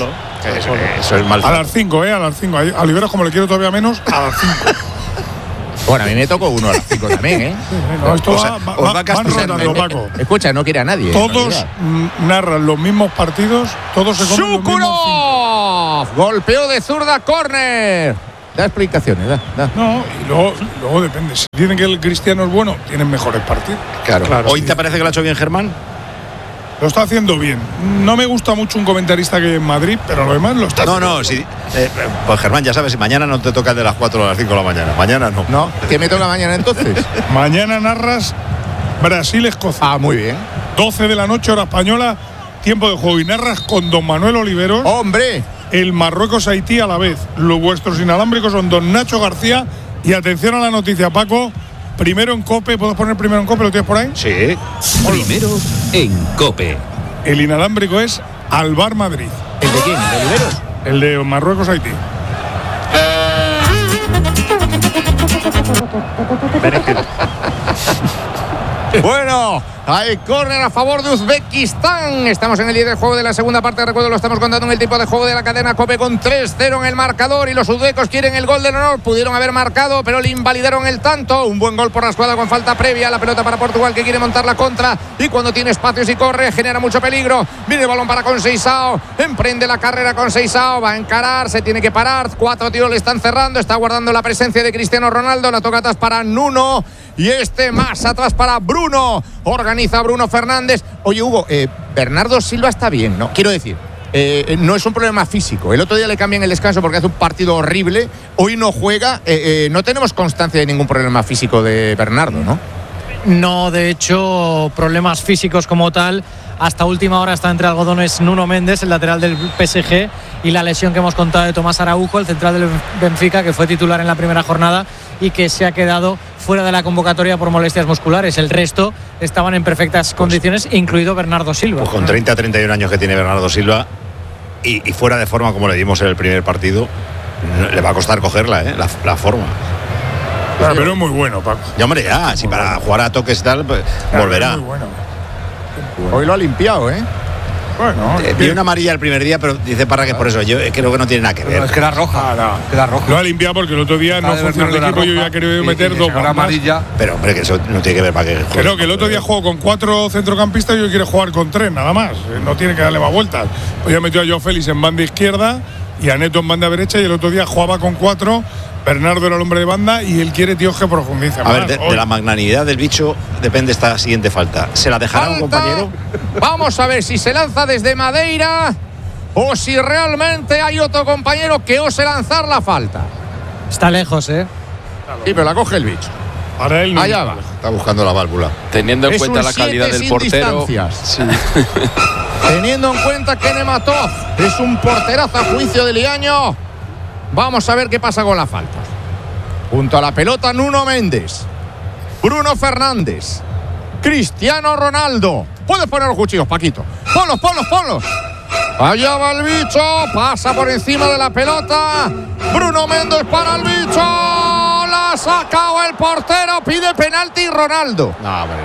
[SPEAKER 14] Eso es mal.
[SPEAKER 9] A las 5, a las 5. A Oliveros, como le quiero todavía menos, a las 5.
[SPEAKER 15] Bueno, a mí me tocó uno a las 5 también, ¿eh?
[SPEAKER 9] No, esto van rotando, Paco.
[SPEAKER 15] Escucha, no quiere a nadie.
[SPEAKER 9] Todos narran los mismos partidos, todos se comen los mismos 5.
[SPEAKER 15] Golpeo de zurda, córner. Da explicaciones, da.
[SPEAKER 9] No, y luego depende. Si dicen que el Cristiano es bueno, tienen mejores partidos.
[SPEAKER 14] Claro. ¿Hoy te parece que lo ha hecho bien Germán?
[SPEAKER 9] Lo está haciendo bien. No me gusta mucho un comentarista que hay en Madrid, pero lo demás lo está haciendo.
[SPEAKER 14] No, sí. Pues Germán, ya sabes, mañana no te toca el de las 4 a las 5 de la mañana. Mañana no.
[SPEAKER 15] ¿No? ¿Qué me toca mañana entonces?
[SPEAKER 9] Mañana narras Brasil-Escocia.
[SPEAKER 15] Ah, muy bien.
[SPEAKER 9] 12 de la noche, hora española, tiempo de juego. Y narras con don Manuel Oliveros.
[SPEAKER 15] ¡Hombre!
[SPEAKER 9] El Marruecos-Haití a la vez. Los vuestros inalámbricos son don Nacho García. Y atención a la noticia, Paco. Primero en COPE. ¿Puedes poner primero en COPE? ¿Lo tienes por ahí?
[SPEAKER 14] Sí.
[SPEAKER 10] Primero en COPE.
[SPEAKER 9] El inalámbrico es Alvar Madrid.
[SPEAKER 15] ¿El de quién? ¿El de Oliveros?
[SPEAKER 9] El de Marruecos-Haití.
[SPEAKER 15] Bueno, hay córner a favor de Uzbekistán. Estamos en el líder del juego de la segunda parte. Recuerdo, lo estamos contando en el tiempo de juego de la cadena COPE con 3-0 en el marcador. Y los uzbecos quieren el gol del honor. Pudieron haber marcado, pero le invalidaron el tanto. Un buen gol por la escuadra con falta previa. La pelota para Portugal, que quiere montar la contra. Y cuando tiene espacios y corre, genera mucho peligro. Viene el balón para Conceição. Emprende la carrera Conceição. Va a encarar, se tiene que parar. 4 tiros le están cerrando. Está guardando la presencia de Cristiano Ronaldo. La toca atrás para Nuno. Y más atrás para Bruno. Organiza Bruno Fernández. Oye, Hugo, Bernardo Silva está bien, ¿no? Quiero decir, no es un problema físico. El otro día le cambian el descanso porque hace un partido horrible. Hoy no juega. No tenemos constancia de ningún problema físico de Bernardo, ¿no?
[SPEAKER 17] No, de hecho, problemas físicos como tal. Hasta última hora está entre algodones Nuno Méndez, el lateral del PSG, y la lesión que hemos contado de Tomás Araujo, el central del Benfica, que fue titular en la primera jornada y que se ha quedado fuera de la convocatoria por molestias musculares. El resto estaban en perfectas condiciones, incluido Bernardo Silva.
[SPEAKER 14] Pues con 30-31 años que tiene Bernardo Silva y fuera de forma como le dimos en el primer partido, le va a costar cogerla, la forma.
[SPEAKER 9] Claro, pero es muy bueno, Paco.
[SPEAKER 14] Ya, hombre, ya, si para jugar a toques y tal, pues claro, volverá.
[SPEAKER 9] Es muy bueno.
[SPEAKER 15] Hoy lo ha limpiado, ¿eh?
[SPEAKER 9] Bueno,
[SPEAKER 14] vi una amarilla el primer día, pero dice Parra que por eso. Yo creo que no tiene nada que ver.
[SPEAKER 8] Es que era roja. Queda roja.
[SPEAKER 9] Lo ha limpiado porque el otro día no funcionó el equipo. Yo ya he querido meter 2 más.
[SPEAKER 8] Amarilla.
[SPEAKER 14] Pero, hombre, que eso no tiene que ver para que.
[SPEAKER 9] Creo que el otro día jugó con 4 centrocampistas y hoy quiere jugar con 3, nada más. No tiene que darle más vueltas. Hoy ha metido a Joao Félix en banda izquierda y a Neto en banda derecha, y el otro día jugaba con 4. Bernardo era el hombre de banda y él quiere, tío, que profundice.
[SPEAKER 14] A ver, de la magnanimidad del bicho depende esta siguiente falta. ¿Se la dejará un compañero?
[SPEAKER 15] Vamos a ver si se lanza desde Madeira o si realmente hay otro compañero que ose lanzar la falta.
[SPEAKER 17] Está lejos, ¿eh?
[SPEAKER 15] Sí, pero la coge el bicho.
[SPEAKER 9] Para él no.
[SPEAKER 15] Allá va.
[SPEAKER 14] Está buscando la válvula.
[SPEAKER 19] Teniendo en cuenta la calidad del portero.
[SPEAKER 15] Sí. Teniendo en cuenta que Nematov es un porterazo a juicio de Liaño. Vamos a ver qué pasa con la falta. Junto a la pelota, Nuno Méndez, Bruno Fernández, Cristiano Ronaldo. Puedes poner los cuchillos, Paquito. Ponlos. Allá va el bicho. Pasa por encima de la pelota. Bruno Méndez para el bicho. La ha sacado el portero. Pide penalti Ronaldo.
[SPEAKER 14] No, hombre,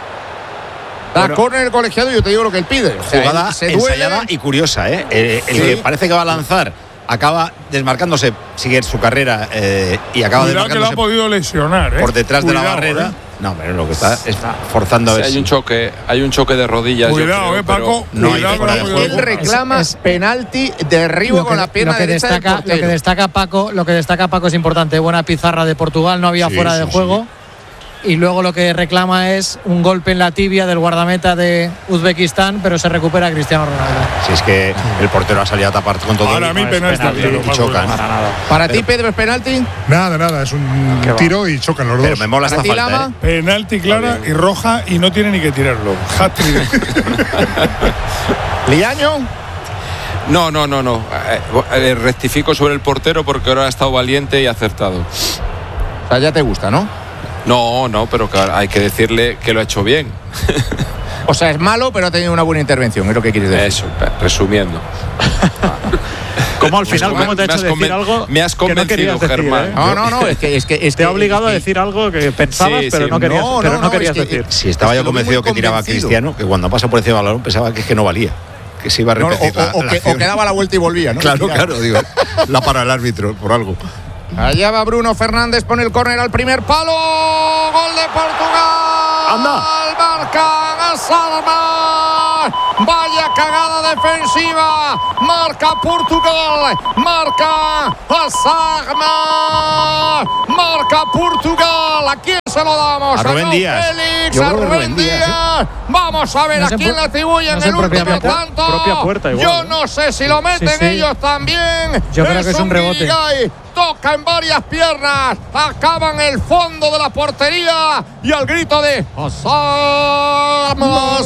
[SPEAKER 14] no.
[SPEAKER 15] Da córner el colegiado y yo te digo lo que él pide. O sea,
[SPEAKER 14] jugada ensayada y curiosa, ¿eh? El que parece que va a lanzar acaba desmarcándose, sigue su carrera y acaba desmarcándose.
[SPEAKER 9] Que lo ha podido lesionar,
[SPEAKER 14] por detrás de la barrera. No, pero lo que está es forzando a ver.
[SPEAKER 19] Hay un choque de rodillas.
[SPEAKER 9] Cuidado, Paco.
[SPEAKER 14] No hay fuera de juego.
[SPEAKER 15] Él reclama penalti, derribo con la pierna derecha del portero.
[SPEAKER 17] Lo que destaca Paco es importante. Buena pizarra de Portugal, no había fuera de juego. Y luego lo que reclama es un golpe en la tibia del guardameta de Uzbekistán, pero se recupera Cristiano Ronaldo.
[SPEAKER 14] Si es que el portero ha salido a tapar con todo.
[SPEAKER 9] Para mí penalti.
[SPEAKER 14] Y chocan.
[SPEAKER 15] Para ti, Pedro, ¿es penalti?
[SPEAKER 9] Nada, es un tiro y chocan los dos.
[SPEAKER 14] Pero me mola esta falta,
[SPEAKER 9] Penalti clara y roja y no tiene ni que tirarlo. Hat-trick.
[SPEAKER 15] ¿Liaño?
[SPEAKER 19] No. Rectifico sobre el portero porque ahora ha estado valiente y acertado.
[SPEAKER 15] O sea, ya te gusta, ¿no?
[SPEAKER 19] No, pero hay que decirle que lo ha hecho bien.
[SPEAKER 15] O sea, es malo, pero ha tenido una buena intervención, es lo que quieres decir.
[SPEAKER 19] Eso, resumiendo.
[SPEAKER 18] ¿Cómo al final, cómo te ha hecho decir algo?
[SPEAKER 19] Me has convencido, Germán.
[SPEAKER 15] No, es que
[SPEAKER 18] te ha obligado a decir algo que pensabas, pero no querías decir.
[SPEAKER 14] Si estaba yo convencido que tiraba a Cristiano, que cuando pasa por encima del balón pensaba que no valía. Que se iba a repetir
[SPEAKER 15] o que daba la vuelta y volvía, ¿no?
[SPEAKER 14] Claro, digo, la para el árbitro por algo.
[SPEAKER 15] Allá va Bruno Fernández, pone el córner al primer palo. Gol de Portugal.
[SPEAKER 21] ¡Anda!
[SPEAKER 15] Marca Gasalma. Vaya cagada defensiva. Marca Portugal. Marca Gasalma. Marca Portugal. ¿A quién se lo damos?
[SPEAKER 14] A Rubén Díaz.
[SPEAKER 15] Félix, a Rubén Díaz. Vamos a ver a quién le atribuyen el último tanto.
[SPEAKER 18] Propia puerta igual,
[SPEAKER 15] Yo no sé si lo meten ellos también.
[SPEAKER 17] Yo creo que es un rebote.
[SPEAKER 15] Toca en varias piernas, acaba en el fondo de la portería y al grito de Asarmas,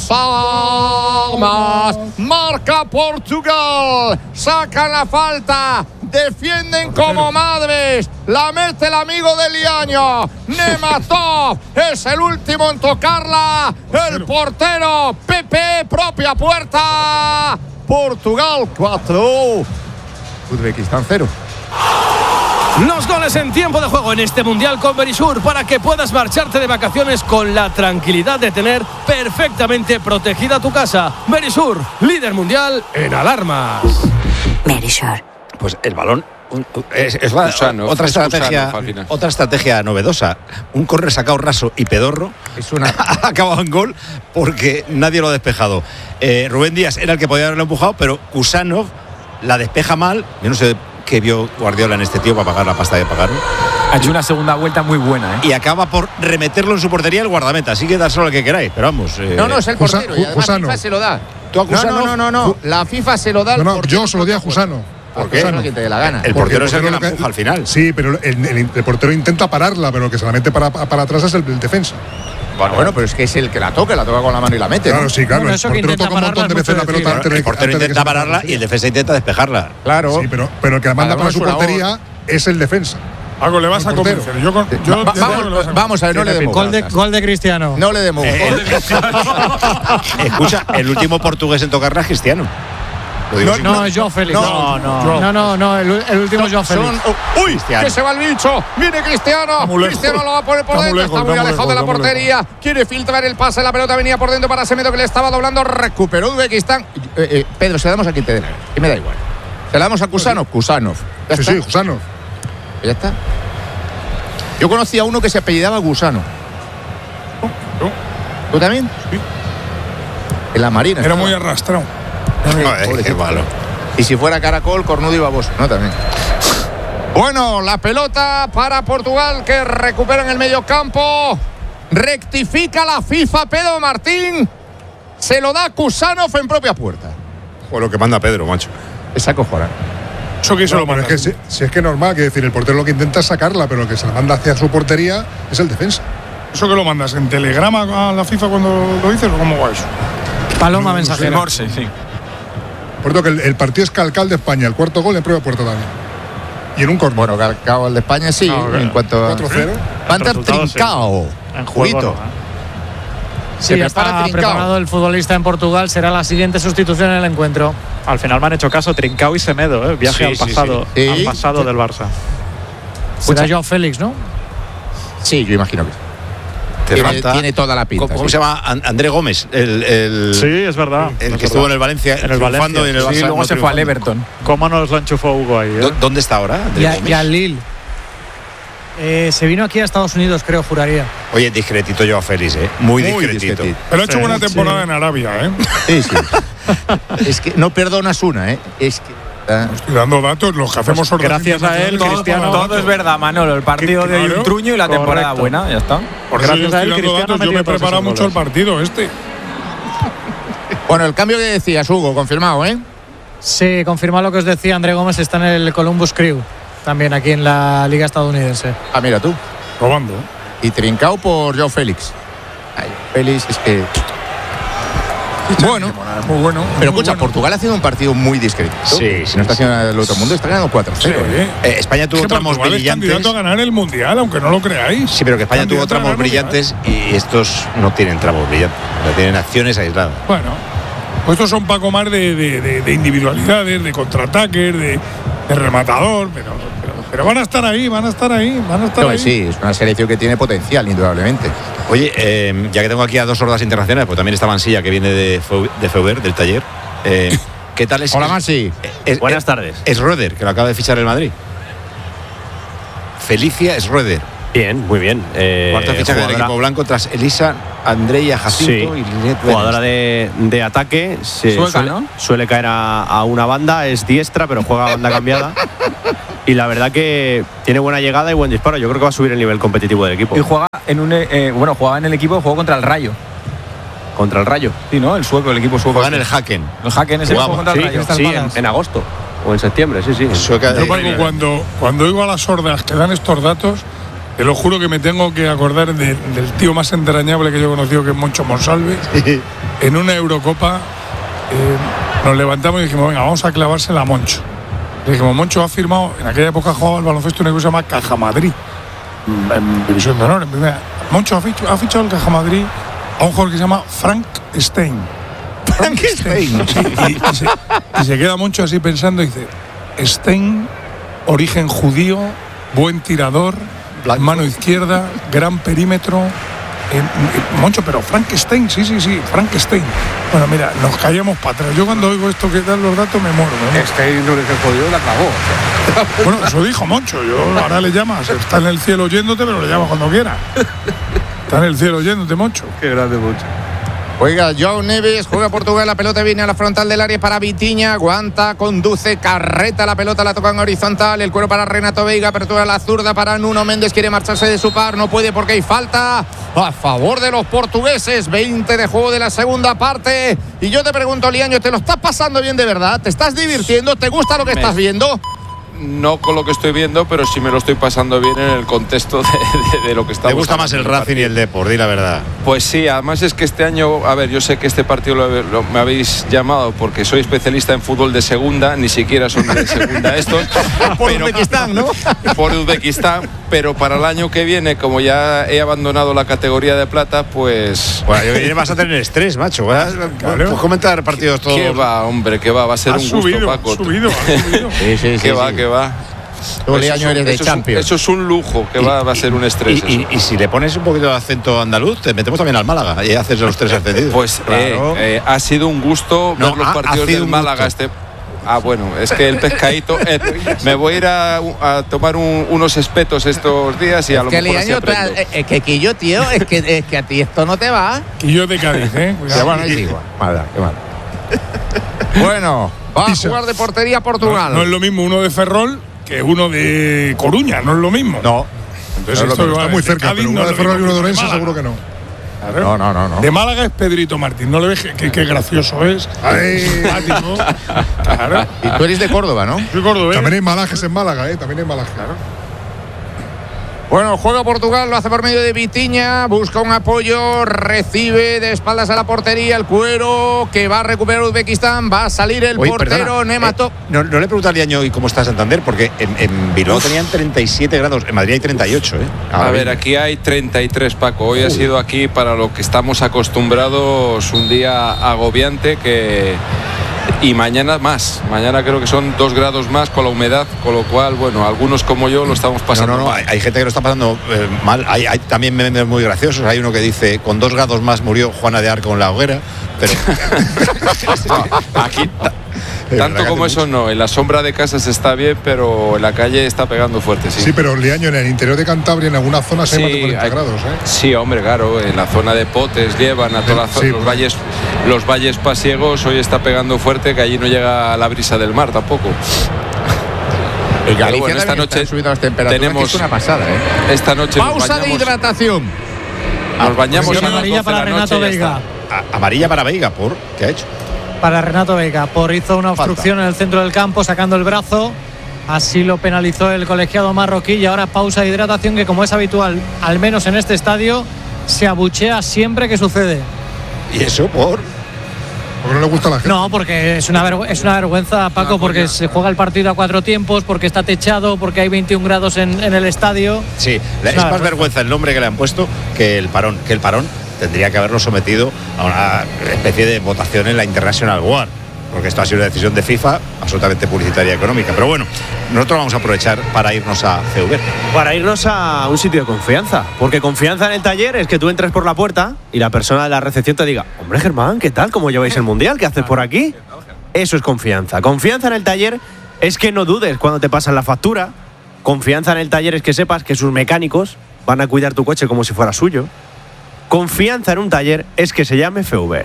[SPEAKER 15] Asarmas, marca Portugal, sacan la falta, defienden como madres, la mete el amigo de Liaño, Nematov es el último en tocarla, el portero Pepe, propia puerta, Portugal 4, Uzbekistán 0.
[SPEAKER 2] Los goles en tiempo de juego en este Mundial con Verisur para que puedas marcharte de vacaciones con la tranquilidad de tener perfectamente protegida tu casa. Verisur, líder mundial en alarmas.
[SPEAKER 11] Verisur.
[SPEAKER 14] Pues el balón es
[SPEAKER 19] Kusanov,
[SPEAKER 14] otra
[SPEAKER 19] es
[SPEAKER 14] estrategia,
[SPEAKER 19] Kusanov al final.
[SPEAKER 14] otra estrategia novedosa. Un córner sacado raso y pedorro ha acabado en gol porque nadie lo ha despejado. Rubén Díaz era el que podía haberlo empujado, pero Kusanov la despeja mal. Yo no sé qué vio Guardiola en este tío para pagar la pasta de pagarlo.
[SPEAKER 20] Ha hecho una segunda vuelta muy buena, ¿eh?
[SPEAKER 14] Y acaba por remeterlo en su portería el guardameta. Así que dárselo al que queráis, pero vamos.
[SPEAKER 15] No, es el portero. Y además FIFA se lo da.
[SPEAKER 14] ¿Tú a Kusanov?
[SPEAKER 15] No. La FIFA se lo da al portero.
[SPEAKER 22] Yo se lo di a Jusano.
[SPEAKER 14] ¿Por qué?
[SPEAKER 15] Quien te dé la gana.
[SPEAKER 14] El portero es el que la empuja al final.
[SPEAKER 22] Sí, pero el portero intenta pararla, pero el que se la mete para atrás es el defensa.
[SPEAKER 15] Bueno, pero es que es el que la toca con la mano y la mete.
[SPEAKER 22] Claro,
[SPEAKER 15] ¿no?
[SPEAKER 22] sí, claro.
[SPEAKER 17] Bueno,
[SPEAKER 22] el portero toca un montón de veces la pelota antes de
[SPEAKER 14] el portero intenta pararla y el defensa intenta despejarla.
[SPEAKER 22] Claro. Sí, pero el que la manda para su portería es el defensa.
[SPEAKER 9] Algo le vas a convencer.
[SPEAKER 15] Vamos a ver, no le demos.
[SPEAKER 17] Gol de Cristiano.
[SPEAKER 15] No le demos.
[SPEAKER 14] Escucha, el último portugués en tocarla es Cristiano.
[SPEAKER 17] No, es Joao Félix. No, el último es Joao Félix.
[SPEAKER 15] ¡Uy! Cristiano. Que se va el bicho. Viene Cristiano. Cristiano lo va a poner por dentro. Está muy alejado de la portería. Quiere filtrar el pase. La pelota venía por dentro para Semedo, que le estaba doblando. Recuperó Uzbekistán. Pedro, se la damos a quien te dé. Y me da igual. Se la damos a Kusanov. Kusanov.
[SPEAKER 22] Sí, Kusanov.
[SPEAKER 15] Ya está. Yo conocí a uno que se apellidaba Gusano. ¿Tú también?
[SPEAKER 9] Sí.
[SPEAKER 15] En la Marina.
[SPEAKER 9] Era muy arrastrado.
[SPEAKER 14] Qué malo.
[SPEAKER 15] Y si fuera caracol, cornudo y baboso, ¿no? También. Bueno, la pelota para Portugal, que recupera en el medio campo. Rectifica la FIFA, Pedro Martín. Se lo da Kusanov en propia puerta.
[SPEAKER 14] O lo que manda Pedro, macho.
[SPEAKER 15] Es acojonante.
[SPEAKER 9] Eso que eso lo manda.
[SPEAKER 22] Es que si es que es normal, que decir, el portero lo que intenta es sacarla, pero el que se la manda hacia su portería es el defensa.
[SPEAKER 9] ¿Eso que lo mandas en telegrama a la FIFA cuando lo dices o cómo va eso?
[SPEAKER 17] Paloma mensajera.
[SPEAKER 20] Morse, sí.
[SPEAKER 22] Por cierto, que el partido es calcal de España, el cuarto gol en propia puerta también. Y en un córner.
[SPEAKER 15] Bueno, calcao el de España sí, en cuanto a
[SPEAKER 22] 4-0.
[SPEAKER 15] Va a entrar Trincao.
[SPEAKER 18] En juego.
[SPEAKER 17] Sí, ya está preparado el futbolista en Portugal. Será la siguiente sustitución en el encuentro.
[SPEAKER 18] Al final me han hecho caso Trincao y Semedo, viaje al pasado, al pasado del Barça.
[SPEAKER 17] Será Joao Félix, ¿no?
[SPEAKER 15] Sí, yo imagino que sí. Tiene toda la pinta.
[SPEAKER 14] ¿Cómo se llama? André Gómez.
[SPEAKER 18] Sí, es verdad.
[SPEAKER 14] El que estuvo en el Valencia.
[SPEAKER 18] En el Valencia.
[SPEAKER 14] Y en el Barça,
[SPEAKER 20] luego se fue al Everton.
[SPEAKER 18] ¿Cómo nos lo enchufó Hugo ahí?
[SPEAKER 14] ¿Dónde está ahora?
[SPEAKER 17] Y al Lille. Se vino aquí a Estados Unidos, creo, juraría.
[SPEAKER 14] Oye, discretito Joao Félix, Muy discretito.
[SPEAKER 9] Pero ha hecho buena temporada en Arabia,
[SPEAKER 15] Sí. Es que no perdonas una, Es que
[SPEAKER 9] estoy dando datos, los que hacemos
[SPEAKER 18] gracias a él, Cristiano.
[SPEAKER 20] Todo es verdad, Manolo. El partido de Ultruño y la temporada buena, ya está.
[SPEAKER 9] Gracias a él, Cristiano. Yo me he preparado mucho el partido este.
[SPEAKER 15] Bueno, el cambio que decías, Hugo, confirmado,
[SPEAKER 17] Sí, confirma lo que os decía. André Gómez está en el Columbus Crew, también aquí en la Liga Estadounidense.
[SPEAKER 15] Ah, mira tú.
[SPEAKER 9] Robando.
[SPEAKER 15] Y Trincao por Joao Félix. Félix es que... Bueno,
[SPEAKER 9] muy bueno.
[SPEAKER 15] Pero escucha, Portugal ha haciendo un partido muy discreto.
[SPEAKER 14] Sí.
[SPEAKER 15] No está haciendo el otro mundo, está ganando 4-0.
[SPEAKER 9] Sí.
[SPEAKER 14] España tuvo tramos
[SPEAKER 9] Portugal
[SPEAKER 14] brillantes.
[SPEAKER 9] Es candidato a ganar el Mundial, aunque no lo creáis.
[SPEAKER 14] Sí, pero que España tuvo tramos brillantes y estos no tienen tramos brillantes. Tienen acciones aisladas.
[SPEAKER 9] Bueno, pues estos son Paco Mar de individualidades, de contraataques, de rematador, pero van a estar ahí,
[SPEAKER 15] Sí, es una selección que tiene potencial, indudablemente.
[SPEAKER 14] Oye, ya que tengo aquí a dos sordas internacionales, pues también está Mansilla, que viene de Feuber, del taller. ¿Qué tal es?
[SPEAKER 15] Hola, Mansi.
[SPEAKER 14] Buenas tardes. Es Roeder, que lo acaba de fichar el Madrid. Felicia Schroeder.
[SPEAKER 3] Bien, muy bien.
[SPEAKER 14] Cuarto fichaje del equipo blanco tras Elisa, Andreia Jacinto y Linet.
[SPEAKER 3] Jugadora de ataque. Suele caer a una banda, es diestra, pero juega a banda cambiada. Y la verdad que tiene buena llegada y buen disparo. Yo creo que va a subir el nivel competitivo del equipo.
[SPEAKER 20] Y juega jugaba en el equipo que jugó contra el Rayo.
[SPEAKER 3] ¿Contra el Rayo?
[SPEAKER 20] Sí, ¿no? El sueco, el equipo sueco.
[SPEAKER 14] Juega en el Haken.
[SPEAKER 20] El Haken es el juego contra el Rayo.
[SPEAKER 3] Sí, en agosto. O en septiembre, sí.
[SPEAKER 9] Yo, Paco, cuando oigo a las sordas que dan estos datos, te lo juro que me tengo que acordar del tío más entrañable que yo he conocido, que es Moncho Monsalve. En una Eurocopa nos levantamos y dijimos, venga, vamos a clavársela a Moncho. Le dijimos, Moncho ha firmado, en aquella época jugaba al baloncesto un equipo que se llama Caja Madrid, en división de honor, en primera. Moncho ha fichado al Caja Madrid a un jugador que se llama Frank Stein.
[SPEAKER 14] Frank Stein.
[SPEAKER 9] Sí, y se queda Moncho así pensando y dice, Stein, origen judío, buen tirador, mano izquierda, gran perímetro. Moncho, pero Frankenstein, sí, Frankenstein. Bueno, mira, nos callamos para atrás. Yo cuando oigo esto que dan los datos me muero.
[SPEAKER 4] Stein no es el jodido, la clavó.
[SPEAKER 9] Bueno, eso dijo Moncho. Yo ahora le llamas, está en el cielo oyéndote, pero le llamas cuando quiera. Está en el cielo oyéndote, Moncho.
[SPEAKER 4] Qué grande, Moncho.
[SPEAKER 15] Oiga, João Neves, juega Portugal, la pelota viene a la frontal del área para Vitinha, aguanta, conduce, carreta la pelota, la toca en horizontal, el cuero para Renato Veiga, apertura la zurda para Nuno Méndez, quiere marcharse de su par, no puede porque hay falta a favor de los portugueses, 20 de juego de la segunda parte, y yo te pregunto, Liaño, ¿te lo estás pasando bien de verdad? ¿Te estás divirtiendo? ¿Te gusta lo que estás viendo?
[SPEAKER 19] No con lo que estoy viendo, pero sí me lo estoy pasando bien en el contexto de lo que estamos.
[SPEAKER 14] ¿Te gusta más el Racing y el Depor? Di la verdad.
[SPEAKER 19] Pues sí, además es que este año, a ver, yo sé que este partido me habéis llamado porque soy especialista en fútbol de segunda, ni siquiera son de segunda estos.
[SPEAKER 15] Por Uzbekistán, ¿no?
[SPEAKER 19] Por Uzbekistán, pero para el año que viene, como ya he abandonado la categoría de plata, pues...
[SPEAKER 14] Bueno, vas a tener estrés, macho. Pues comentar partidos todos.
[SPEAKER 19] ¿Qué va, hombre? ¿Qué va? Va a ser un gusto, Paco.
[SPEAKER 9] Subido.
[SPEAKER 15] Sí.
[SPEAKER 19] ¿Qué va?
[SPEAKER 15] Todo el año eres de Champions.
[SPEAKER 19] Eso es un lujo, que va a ser un estrés.
[SPEAKER 14] Y si le pones un poquito de acento andaluz, te metemos también al Málaga y haces los 3 ascendidos.
[SPEAKER 19] Pues claro. Ha sido un gusto ver los partidos del Málaga. Bueno, es que el pescadito. Me voy a ir a tomar unos espetos estos días y a lo mejor así aprendo.
[SPEAKER 15] Es que Quillo, tío, es que a ti esto no te va.
[SPEAKER 9] Quillo de Cádiz, ¿eh?
[SPEAKER 15] Bueno, es igual. Qué mal. Bueno, va a jugar de portería Portugal.
[SPEAKER 9] No es lo mismo uno de Ferrol que uno de Coruña, no es lo mismo.
[SPEAKER 14] No.
[SPEAKER 9] Entonces
[SPEAKER 22] está muy cerca, pero uno de Ferrol y uno de Orense seguro que no.
[SPEAKER 9] Claro. No. De Málaga es Pedrito Martín, ¿no le ves qué gracioso es? Simpático. Claro.
[SPEAKER 15] Y tú eres de Córdoba, ¿no?
[SPEAKER 9] Soy cordobés.
[SPEAKER 22] También hay malajes en Málaga, también hay malajes.
[SPEAKER 9] Claro.
[SPEAKER 15] Bueno, juega Portugal, lo hace por medio de Vitinha, busca un apoyo, recibe de espaldas a la portería, el cuero que va a recuperar Uzbekistán, va a salir el portero Nematov.
[SPEAKER 14] No le pregunto a Liaño y cómo está Santander, porque en Bilbao tenían 37 grados, en Madrid hay 38.
[SPEAKER 19] A ver, aquí hay 33, Paco. Hoy ha sido aquí, para lo que estamos acostumbrados, un día agobiante y mañana más. Mañana creo que son 2 grados más con la humedad, con lo cual, bueno, algunos como yo lo estamos pasando mal.
[SPEAKER 14] Hay gente que lo está pasando mal. Hay también memes muy graciosos. Hay uno que dice, con 2 grados más murió Juana de Arco en la hoguera. Pero
[SPEAKER 19] aquí tanto como eso no. En la sombra de casas está bien, pero en la calle está pegando fuerte, sí.
[SPEAKER 22] Sí, pero Liaño, en el interior de Cantabria, en algunas zonas hay más de 40 grados, ¿eh?
[SPEAKER 19] Sí, hombre, claro. En la zona de Potes llevan a toda los valles pasiegos. Hoy está pegando fuerte, que allí no llega la brisa del mar tampoco.
[SPEAKER 15] En Galicia esta noche subido las temperaturas, tenemos, que es una pasada, ¿eh?
[SPEAKER 19] Esta noche
[SPEAKER 15] pausa de hidratación.
[SPEAKER 19] Nos bañamos.
[SPEAKER 17] Amarilla para Renato Veiga.
[SPEAKER 14] Amarilla para Veiga, ¿por qué ha hecho?
[SPEAKER 17] Para Renato Veiga, hizo una obstrucción en el centro del campo sacando el brazo, así lo penalizó el colegiado marroquí, y ahora pausa de hidratación, que como es habitual, al menos en este estadio, se abuchea siempre que sucede.
[SPEAKER 14] ¿Y eso por?
[SPEAKER 22] Porque no le gusta a la gente.
[SPEAKER 17] No, porque es una vergüenza, Paco, porque se juega el partido a 4 tiempos, porque está techado, porque hay 21 grados en el estadio.
[SPEAKER 14] Sí, es más vergüenza el nombre que le han puesto que el parón. Que el parón tendría que haberlo sometido a una especie de votación en la International Board, porque esto ha sido una decisión de FIFA absolutamente publicitaria y económica. Pero bueno, nosotros vamos a aprovechar para irnos a CV.
[SPEAKER 3] Para irnos a un sitio de confianza, porque confianza en el taller es que tú entres por la puerta y la persona de la recepción te diga: hombre, Germán, ¿qué tal? ¿Cómo lleváis el Mundial? ¿Qué haces por aquí? Eso es confianza. Confianza en el taller es que no dudes cuando te pasan la factura, Confianza en el taller es que sepas que sus mecánicos van a cuidar tu coche como si fuera suyo. Confianza en un taller es que se llame Feuber.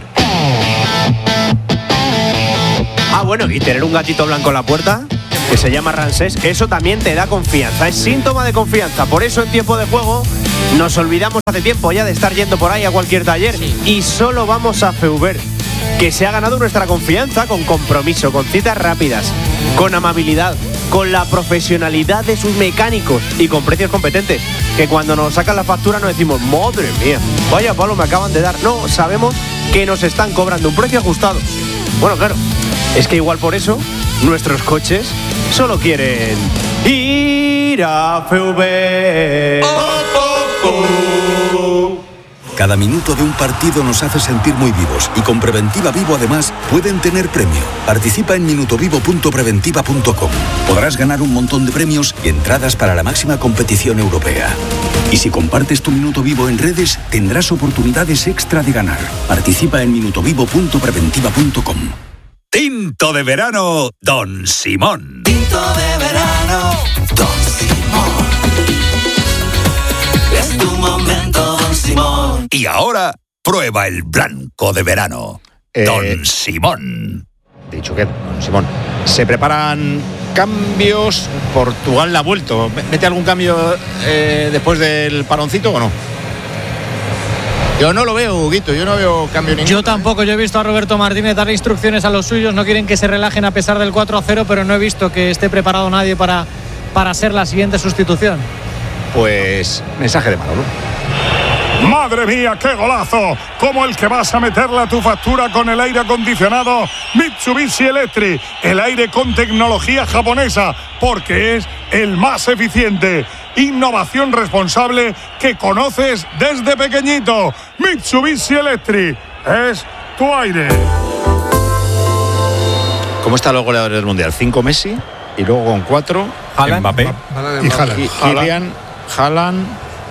[SPEAKER 3] Bueno, y tener un gatito blanco en la puerta, que se llama Ramsés, eso también te da confianza, es síntoma de confianza. Por eso en tiempo de juego nos olvidamos hace tiempo ya de estar yendo por ahí a cualquier taller y solo vamos a Feuber, que se ha ganado nuestra confianza con compromiso, con citas rápidas, con amabilidad, con la profesionalidad de sus mecánicos y con precios competentes, que cuando nos sacan la factura nos decimos, madre mía, vaya palo me acaban de dar. No, sabemos que nos están cobrando un precio ajustado. Bueno, claro, es que igual por eso nuestros coches solo quieren ir a Feuber.
[SPEAKER 5] Cada minuto de un partido nos hace sentir muy vivos y con Preventiva Vivo además pueden tener premio. Participa en minutovivo.preventiva.com. Podrás ganar un montón de premios y entradas para la máxima competición europea. Y si compartes tu Minuto Vivo en redes, tendrás oportunidades extra de ganar. Participa en minutovivo.preventiva.com.
[SPEAKER 6] Tinto de verano, Don Simón.
[SPEAKER 23] Tinto de verano, Don Simón. Es tu momento, Don Simón.
[SPEAKER 6] Y ahora, prueba el blanco de verano, Don Simón.
[SPEAKER 14] Dicho que, Don Simón, se preparan cambios. Portugal la ha vuelto. ¿Mete algún cambio después del paroncito o no?
[SPEAKER 15] Yo no lo veo, Huguito, yo no veo cambio ninguno.
[SPEAKER 17] Yo tampoco, yo he visto a Roberto Martínez darle instrucciones a los suyos, no quieren que se relajen a pesar del 4-0, pero no he visto que esté preparado nadie para ser la siguiente sustitución.
[SPEAKER 14] Pues mensaje de Manolo.
[SPEAKER 9] ¡Madre mía, qué golazo! Como el que vas a meterle a tu factura con el aire acondicionado Mitsubishi Electric. El aire con tecnología japonesa, porque es el más eficiente. Innovación responsable que conoces desde pequeñito. Mitsubishi Electric es tu aire.
[SPEAKER 14] ¿Cómo están los goleadores del Mundial? 5 Messi y luego con 4 Mbappé
[SPEAKER 22] y Haaland.
[SPEAKER 14] Kylian, Haaland.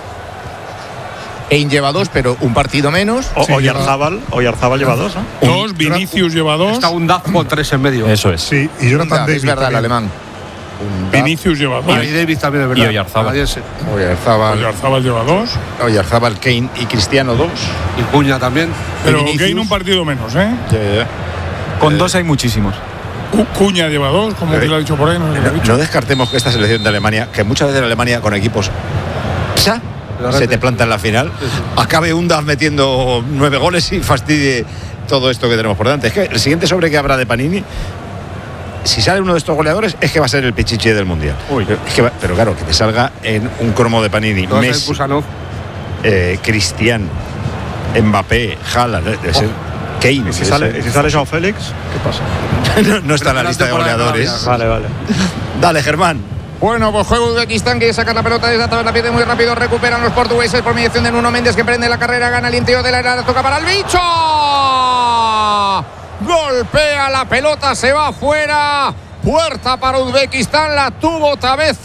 [SPEAKER 15] Kane lleva 2, pero un partido menos.
[SPEAKER 18] Oyarzábal lleva 2, ¿no?
[SPEAKER 9] 2, Vinicius lleva 2.
[SPEAKER 4] Está un Daz con 3 en medio.
[SPEAKER 14] Eso es.
[SPEAKER 22] Sí, y Jonathan Davis.
[SPEAKER 15] Es verdad, el alemán.
[SPEAKER 9] Vinicius lleva 2.
[SPEAKER 22] Y Davis también, es verdad.
[SPEAKER 14] Y Oyarzábal
[SPEAKER 22] lleva 2.
[SPEAKER 14] Oyarzábal, Kane y Cristiano 2.
[SPEAKER 4] Y Cuña también.
[SPEAKER 9] Pero Kane un partido menos, ¿eh?
[SPEAKER 20] Con 2 hay muchísimos.
[SPEAKER 9] Cuña lleva 2, como te lo ha dicho por ahí.
[SPEAKER 14] No descartemos que esta selección de Alemania, que muchas veces Alemania con equipos se te planta en la final, acabe un Daz metiendo 9 goles y fastidie todo esto que tenemos por delante. Es que el siguiente sobre que habrá de Panini, si sale uno de estos goleadores, es que va a ser el pichichi del Mundial. Pero claro, que te salga en un cromo de Panini Messi, Cristiano, Mbappé, Haaland, debe ser Kane.
[SPEAKER 18] ¿Y si sale Joao Félix? ¿Qué
[SPEAKER 14] pasa? no está en la lista de goleadores.
[SPEAKER 18] Vale.
[SPEAKER 14] Dale, Germán.
[SPEAKER 15] Bueno, pues juega Uzbekistán, quiere sacar la pelota desde atrás, la pierde muy rápido, recuperan los portugueses por mediación de Nuno Méndez, que emprende la carrera, gana el interior del área, toca para el bicho. Golpea la pelota, se va afuera. Puerta para Uzbekistán, la tuvo otra vez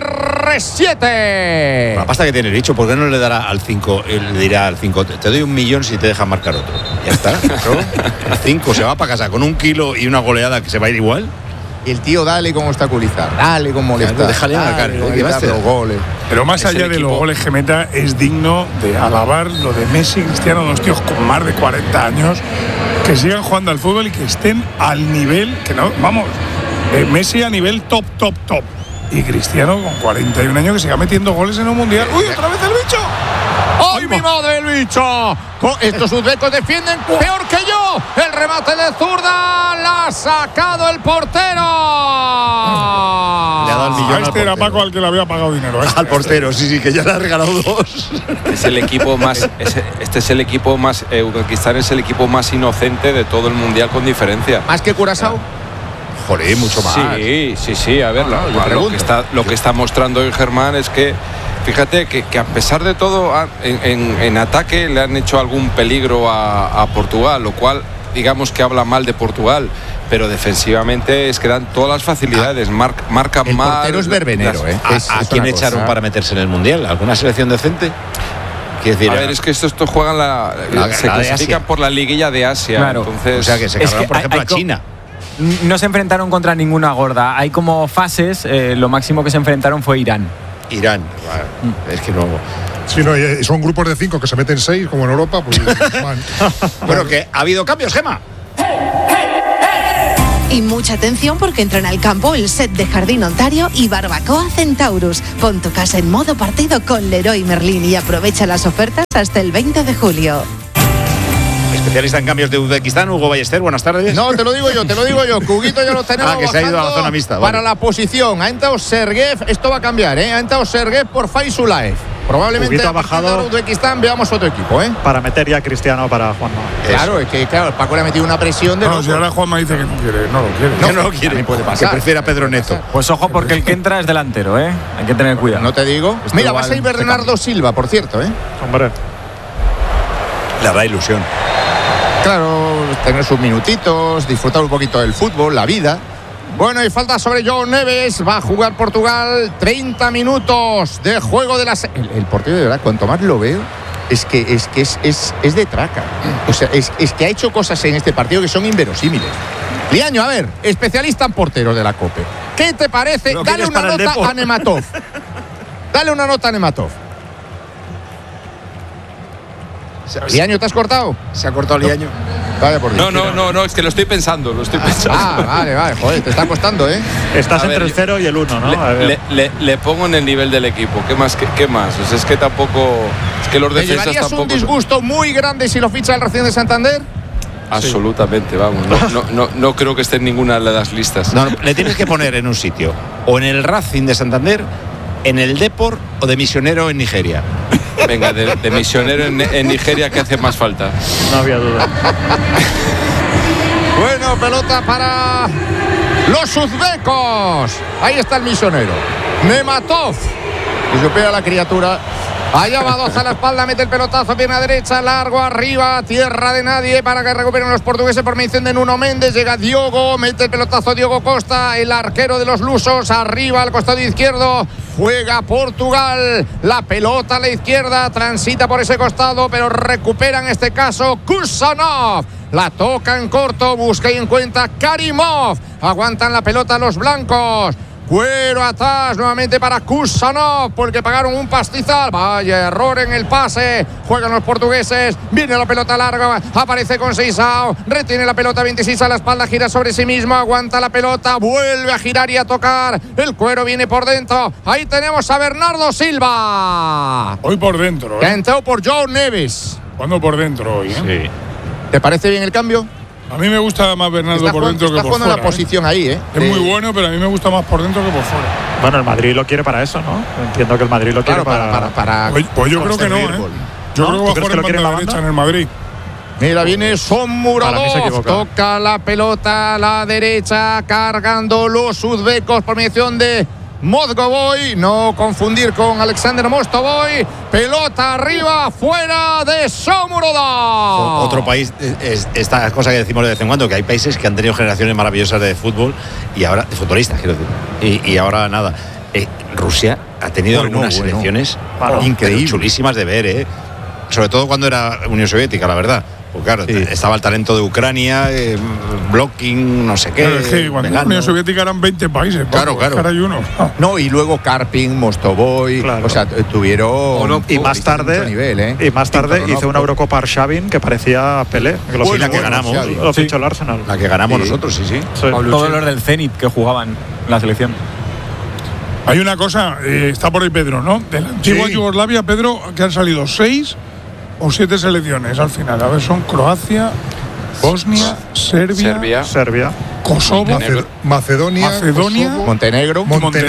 [SPEAKER 15] R7.
[SPEAKER 14] La pasta que tiene el bicho, ¿por qué no le dará al 5? Le dirá al 5, te doy 1 millón si te dejan marcar otro. Ya está, ¿no? El 5 se va para casa con 1 kilo y una goleada que se va a ir igual.
[SPEAKER 15] Y el tío dale con obstaculizar, dale con molestar.
[SPEAKER 14] Déjale marcar,
[SPEAKER 15] los goles.
[SPEAKER 9] Pero más allá de los goles que meta, es digno de alabar lo de Messi y Cristiano, dos tíos con más de 40 años, que sigan jugando al fútbol y que estén al nivel, que no, vamos, Messi a nivel top. Y Cristiano con 41 años que siga metiendo goles en un mundial. ¡Uy, otra vez el bicho!
[SPEAKER 15] ¡Ay, mi madre, el bicho! Estos uzbecos defienden peor que yo. El remate de zurda la ha sacado el portero.
[SPEAKER 14] Le ha dado el millón.
[SPEAKER 9] Este era Paco al que le había pagado dinero.
[SPEAKER 14] Al portero, sí, que ya le ha regalado 2.
[SPEAKER 19] Es el equipo más. Este es el equipo más. Uzbekistán es el equipo más inocente de todo el mundial con diferencia.
[SPEAKER 15] ¿Más que Curazao?
[SPEAKER 14] Joder, mucho más.
[SPEAKER 19] Sí. A ver, lo que está mostrando hoy Germán es que. Fíjate que a pesar de todo, en ataque le han hecho algún peligro a Portugal, lo cual digamos que habla mal de Portugal, pero defensivamente es que dan todas las facilidades, marcan mal.
[SPEAKER 15] El portero es verbenero,
[SPEAKER 14] ¿A quién echaron para meterse en el Mundial? ¿Alguna selección decente?
[SPEAKER 19] A ver, es que estos juegan se clasifican por la liguilla de Asia.
[SPEAKER 14] Claro.
[SPEAKER 19] Entonces,
[SPEAKER 14] o sea, que se cargan, por ejemplo, a China.
[SPEAKER 20] no se enfrentaron contra ninguna gorda. Hay como fases, lo máximo que se enfrentaron fue Irán.
[SPEAKER 14] Irán, es que no.
[SPEAKER 22] Sí, no, son grupos de 5 que se meten 6, como en Europa, pues van.
[SPEAKER 14] Bueno, que ha habido cambios, Gemma.
[SPEAKER 16] Y mucha atención porque entran al campo el set de Jardín Ontario y Barbacoa Centaurus. Pon tu casa en modo partido con Leroy Merlin y aprovecha las ofertas hasta el 20 de julio.
[SPEAKER 14] Especialista en cambios de Uzbekistán, Hugo Ballester, buenas tardes.
[SPEAKER 15] No, te lo digo yo, que Huguito ya lo tenemos.
[SPEAKER 14] Que se ha ido a la zona mixta. Vale.
[SPEAKER 15] Para la posición, ha entrado Sergev, esto va a cambiar, Ha entrado Sergev por Faisulaev. Probablemente
[SPEAKER 18] ha bajado
[SPEAKER 15] Uzbekistán, veamos otro equipo,
[SPEAKER 18] Para meter ya a Cristiano para Juanma.
[SPEAKER 15] Claro, es que Paco le ha metido una presión de.
[SPEAKER 9] No, si ahora Juanma dice que no quiere, no lo quiere.
[SPEAKER 14] No lo quiere, puede pasar. Que prefiere a Pedro Neto.
[SPEAKER 20] Pues ojo, porque el que entra es delantero, Hay que tener cuidado.
[SPEAKER 15] No te digo.
[SPEAKER 20] Esto
[SPEAKER 15] Mira, va a ser Bernardo Silva, por cierto,
[SPEAKER 18] Hombre.
[SPEAKER 14] Le da ilusión.
[SPEAKER 15] Claro, tener sus minutitos, disfrutar un poquito del fútbol, la vida. Bueno, y falta sobre João Neves. Va a jugar Portugal 30 minutos de juego de las. El portero, de verdad, cuanto más lo veo, es de traca. O sea, es que ha hecho cosas en este partido que son inverosímiles. Liaño, a ver, especialista en porteros de la COPE. ¿Qué te parece? Dale una nota a Nematov. Dale una nota a Nematov. ¿Liaño, te has cortado?
[SPEAKER 14] Se ha cortado Liaño.
[SPEAKER 15] Vaya por Dios.
[SPEAKER 19] No, es que lo estoy pensando.
[SPEAKER 15] Vale, joder, te está costando,
[SPEAKER 18] Estás entre el 0 y el 1, ¿no?
[SPEAKER 19] Le pongo en el nivel del equipo. ¿Qué más? O sea, es que tampoco. Es que los
[SPEAKER 15] ¿Te
[SPEAKER 19] defensas
[SPEAKER 15] llevarías
[SPEAKER 19] tampoco.
[SPEAKER 15] un disgusto muy grande si lo ficha el Racing de Santander?
[SPEAKER 19] Absolutamente, vamos. No creo que esté en ninguna de las listas.
[SPEAKER 14] No, le tienes que poner en un sitio. O en el Racing de Santander, en el Depor o de misionero en Nigeria.
[SPEAKER 19] Venga, de misionero en Nigeria, que hace más falta.
[SPEAKER 18] No había duda.
[SPEAKER 15] Bueno, pelota para los uzbecos. Ahí está el misionero. Nematov. Y supera la criatura. Allá va Doz a la espalda, mete el pelotazo, pierna derecha, largo, arriba, tierra de nadie para que recuperen los portugueses por mediación de Nuno Méndez. Llega Diogo, mete el pelotazo Diogo Costa, el arquero de los lusos, arriba al costado izquierdo. Juega Portugal, la pelota a la izquierda, transita por ese costado, pero recupera en este caso Kusanov. La toca en corto, busca y encuentra Karimov. Aguantan la pelota los blancos. Cuero atrás nuevamente para Kusanov, porque pagaron un pastizal. Vaya error en el pase. Juegan los portugueses. Viene la pelota larga. Aparece con Seisao. Retiene la pelota 26 a la espalda. Gira sobre sí mismo. Aguanta la pelota. Vuelve a girar y a tocar. El Cuero viene por dentro. Ahí tenemos a Bernardo Silva.
[SPEAKER 9] Hoy por dentro.
[SPEAKER 15] Que entró por João Neves.
[SPEAKER 9] Cuando por dentro hoy.
[SPEAKER 14] Sí.
[SPEAKER 15] ¿Te parece bien el cambio?
[SPEAKER 9] A mí me gusta más Bernardo por dentro que por fuera.
[SPEAKER 15] Está jugando la posición ahí,
[SPEAKER 9] Es muy bueno, pero a mí me gusta más por dentro que por fuera.
[SPEAKER 18] Bueno, el Madrid lo quiere para eso, ¿no? Entiendo que el Madrid lo quiere para
[SPEAKER 9] Pues yo creo que no, Yo creo que va a jugar en banda derecha en el Madrid.
[SPEAKER 15] Mira, viene Shomurodov. Toca la pelota a la derecha, cargando los uzbecos por mediación de Mozgovoy, no confundir con Alexander Mostovoy. Pelota arriba, fuera de Shomurodov.
[SPEAKER 14] Otro país, esta cosa que decimos de vez en cuando, que hay países que han tenido generaciones maravillosas de fútbol y ahora, de futbolistas, quiero decir, y ahora nada. Rusia ha tenido algunas selecciones increíbles, chulísimas de ver, sobre todo cuando era Unión Soviética, la verdad. Pues claro, estaba el talento de Ucrania, blocking, no sé qué.
[SPEAKER 9] Pero es que cuando la Unión Soviética eran 20 países.
[SPEAKER 14] Claro.
[SPEAKER 9] Ahora hay uno.
[SPEAKER 15] No, y luego Karpin, Mostovoy, o sea, tuvieron
[SPEAKER 18] y más tarde
[SPEAKER 15] nivel,
[SPEAKER 18] y más tarde hizo una Eurocopa Arshavin que parecía Pelé, que
[SPEAKER 14] la que ganamos,
[SPEAKER 18] lo fichó el Arsenal.
[SPEAKER 14] La que ganamos nosotros, sí.
[SPEAKER 20] Todos los del Zenit que jugaban en la selección.
[SPEAKER 9] Hay una cosa, está por ahí Pedro, ¿no? De la antigua Yugoslavia, Pedro, que han salido 6 o 7 selecciones al final. A ver, son Croacia, Bosnia, Serbia, Kosovo,
[SPEAKER 22] Macedonia, Kosovo,
[SPEAKER 15] Montenegro,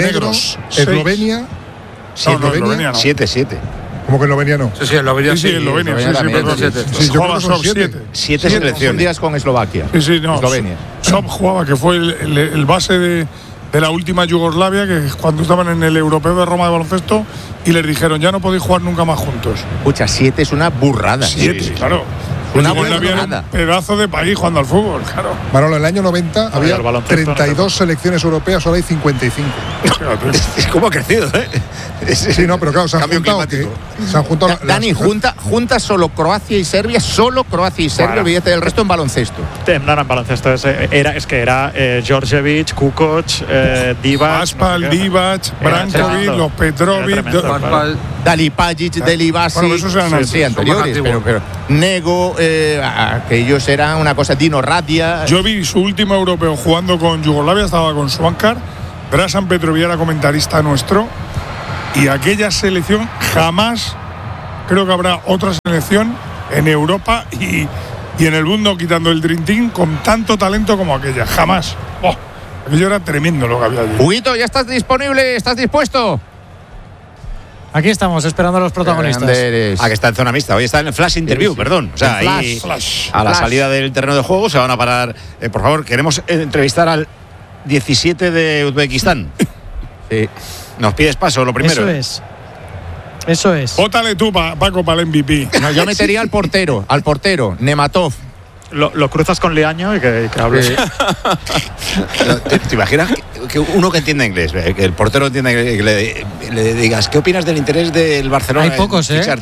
[SPEAKER 22] Eslovenia.
[SPEAKER 9] Eslovenia no.
[SPEAKER 14] 7.
[SPEAKER 22] ¿Cómo que Eslovenia no?
[SPEAKER 4] Sí, Eslovenia
[SPEAKER 9] sí. Eslovenia, perdón.
[SPEAKER 22] Son 7.
[SPEAKER 14] 7 selecciones.
[SPEAKER 15] Días con Eslovaquia.
[SPEAKER 9] Sí, no.
[SPEAKER 15] Eslovenia.
[SPEAKER 9] Sob jugaba, que fue el base de la última Yugoslavia, que cuando estaban en el Europeo de Roma de baloncesto y les dijeron, ya no podéis jugar nunca más juntos.
[SPEAKER 15] Escucha, 7 es una burrada.
[SPEAKER 9] 7, claro. Yugoslavia era un pedazo de país jugando al fútbol, claro.
[SPEAKER 22] Manolo, en el año 90 había 32 selecciones europeas, ahora hay 55.
[SPEAKER 14] ¿Cómo ha crecido,
[SPEAKER 22] Sí, no, pero claro, se han juntado.
[SPEAKER 15] Dani, junta solo Croacia y Serbia, olvídate del resto en baloncesto.
[SPEAKER 18] No, en baloncesto es que era Djordjevic, Kukoc, Divac.
[SPEAKER 9] Aspal, Divac, Brankovic, los Petrovic,
[SPEAKER 15] Dalipagic, Delibasi.
[SPEAKER 9] Bueno, esos eran
[SPEAKER 15] anteriores, pero Nego, aquellos eran una cosa, Dino Radia.
[SPEAKER 9] Yo vi su último europeo jugando con Yugoslavia, estaba con Svankar, Drasan Petrovic era comentarista nuestro, y aquella selección jamás, creo que habrá otra selección en Europa y en el mundo, quitando el Dream Team, con tanto talento como aquella, jamás. Aquello era tremendo lo que había allí.
[SPEAKER 15] Huguito, ¿ya estás disponible? ¿Estás dispuesto?
[SPEAKER 17] Aquí estamos esperando a los protagonistas.
[SPEAKER 14] Que está en zona mixta. Hoy está en el flash interview, perdón. O sea, ahí a la salida del terreno de juego se van a parar. Por favor, queremos entrevistar al 17 de Uzbekistán. Nos pides paso, lo primero.
[SPEAKER 17] Eso es.
[SPEAKER 9] Vótale tú, Paco, para el MVP.
[SPEAKER 15] No, yo metería al portero, Nematov.
[SPEAKER 18] Lo cruzas con Leaño y que hables.
[SPEAKER 14] ¿Te imaginas que uno que entienda inglés, que el portero entienda inglés, que le digas, ¿qué opinas del interés del Barcelona?
[SPEAKER 17] Hay pocos,
[SPEAKER 14] en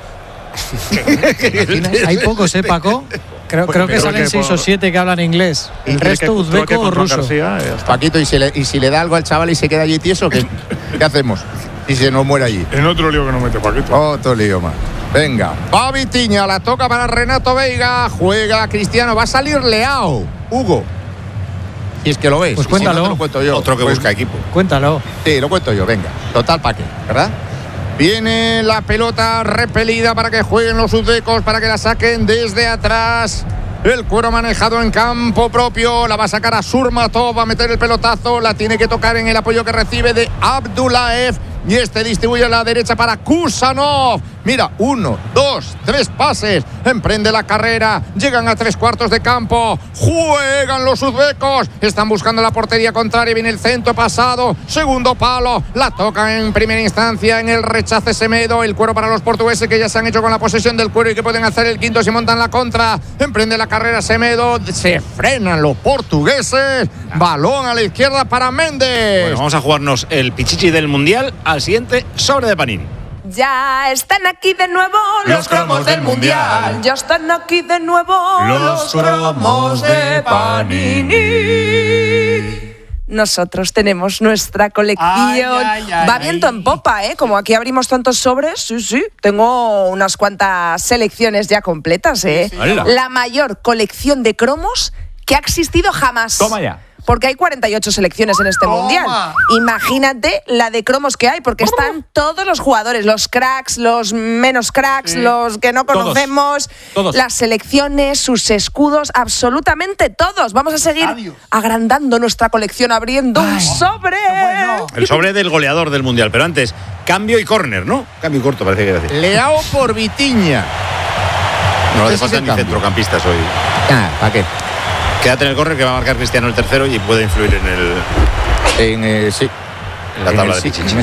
[SPEAKER 17] Hay pocos, Paco. Creo que salen 6 o 7 que hablan inglés. El resto uzbeco o ruso.
[SPEAKER 15] Paquito, ¿y si le da algo al chaval y se queda allí tieso, ¿qué hacemos? Y se nos muere allí.
[SPEAKER 9] En otro lío que no mete Paquito.
[SPEAKER 15] Otro lío más. Venga, va Vitiña, la toca para Renato Veiga, juega Cristiano, va a salir Leao. Hugo, si es que lo ves.
[SPEAKER 17] Pues cuéntalo.
[SPEAKER 15] Si no, te lo cuento yo.
[SPEAKER 14] Otro que busca equipo.
[SPEAKER 17] Cuéntalo.
[SPEAKER 15] Sí, lo cuento yo, venga. Total, ¿para qué? ¿Verdad? Viene la pelota repelida para que jueguen los uzbecos, para que la saquen desde atrás. El cuero manejado en campo propio, la va a sacar a Surmatov, va a meter el pelotazo, la tiene que tocar en el apoyo que recibe de Abdullaev. Y este distribuye a la derecha para Kusanov. Mira, 1, 2, 3 pases. Emprende la carrera. Llegan a 3/4 de campo. Juegan los uzbecos. Están buscando la portería contraria. Viene el centro pasado. Segundo palo. La tocan en primera instancia. En el rechace Semedo. El cuero para los portugueses que ya se han hecho con la posesión del cuero y que pueden hacer el quinto si montan la contra. Emprende la carrera Semedo. Se frenan los portugueses. Balón a la izquierda para Méndez.
[SPEAKER 14] Bueno, vamos a jugarnos el pichichi del Mundial al siguiente sobre de Panini.
[SPEAKER 13] Ya están aquí de nuevo los cromos del Mundial. Ya están aquí de nuevo los cromos de Panini. Nosotros tenemos nuestra colección. Va viento en popa, ¿eh? Como aquí abrimos tantos sobres, sí. Tengo unas cuantas selecciones ya completas, ¿eh? Sí. La mayor colección de cromos que ha existido jamás.
[SPEAKER 20] Toma ya.
[SPEAKER 13] Porque hay 48 selecciones en este Mundial. Imagínate la de cromos que hay, porque están todos los jugadores, los cracks, los menos cracks, los que no conocemos, todos. Las selecciones, sus escudos, absolutamente todos. Vamos a seguir agrandando nuestra colección, abriendo un sobre.
[SPEAKER 14] Bueno. El sobre del goleador del Mundial, pero antes, cambio y córner, ¿no? Cambio corto, parece que iba a decir.
[SPEAKER 15] Leao por Vitiña.
[SPEAKER 14] No le faltan ni centrocampistas hoy.
[SPEAKER 15] ¿Para qué?
[SPEAKER 14] Quédate en el córner que va a marcar Cristiano el tercero y puede influir en la tabla de pichichi.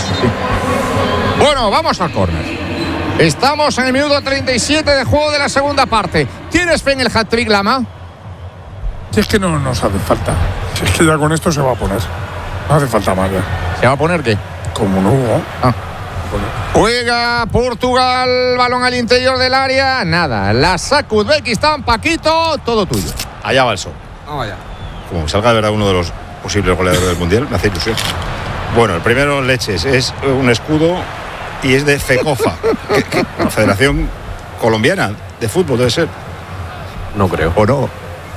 [SPEAKER 15] Bueno, vamos al córner. Estamos en el minuto 37 de juego de la segunda parte. ¿Tienes fe en el hat-trick, Lama?
[SPEAKER 9] Si es que no nos hace falta. Si es que ya con esto se va a poner. No hace falta más ya.
[SPEAKER 15] ¿Se va a poner qué?
[SPEAKER 9] Como no.
[SPEAKER 15] Juega Portugal, balón al interior del área. Nada, la saca Uzbekistán, Paquito, todo tuyo.
[SPEAKER 14] Allá va el sol.
[SPEAKER 9] Vamos allá.
[SPEAKER 14] Como salga de verdad uno de los posibles goleadores del Mundial, me hace ilusión. Bueno, el primero, leches, es un escudo y es de FECOFA, la Federación Colombiana de Fútbol, debe ser.
[SPEAKER 3] No creo.
[SPEAKER 15] ¿O no?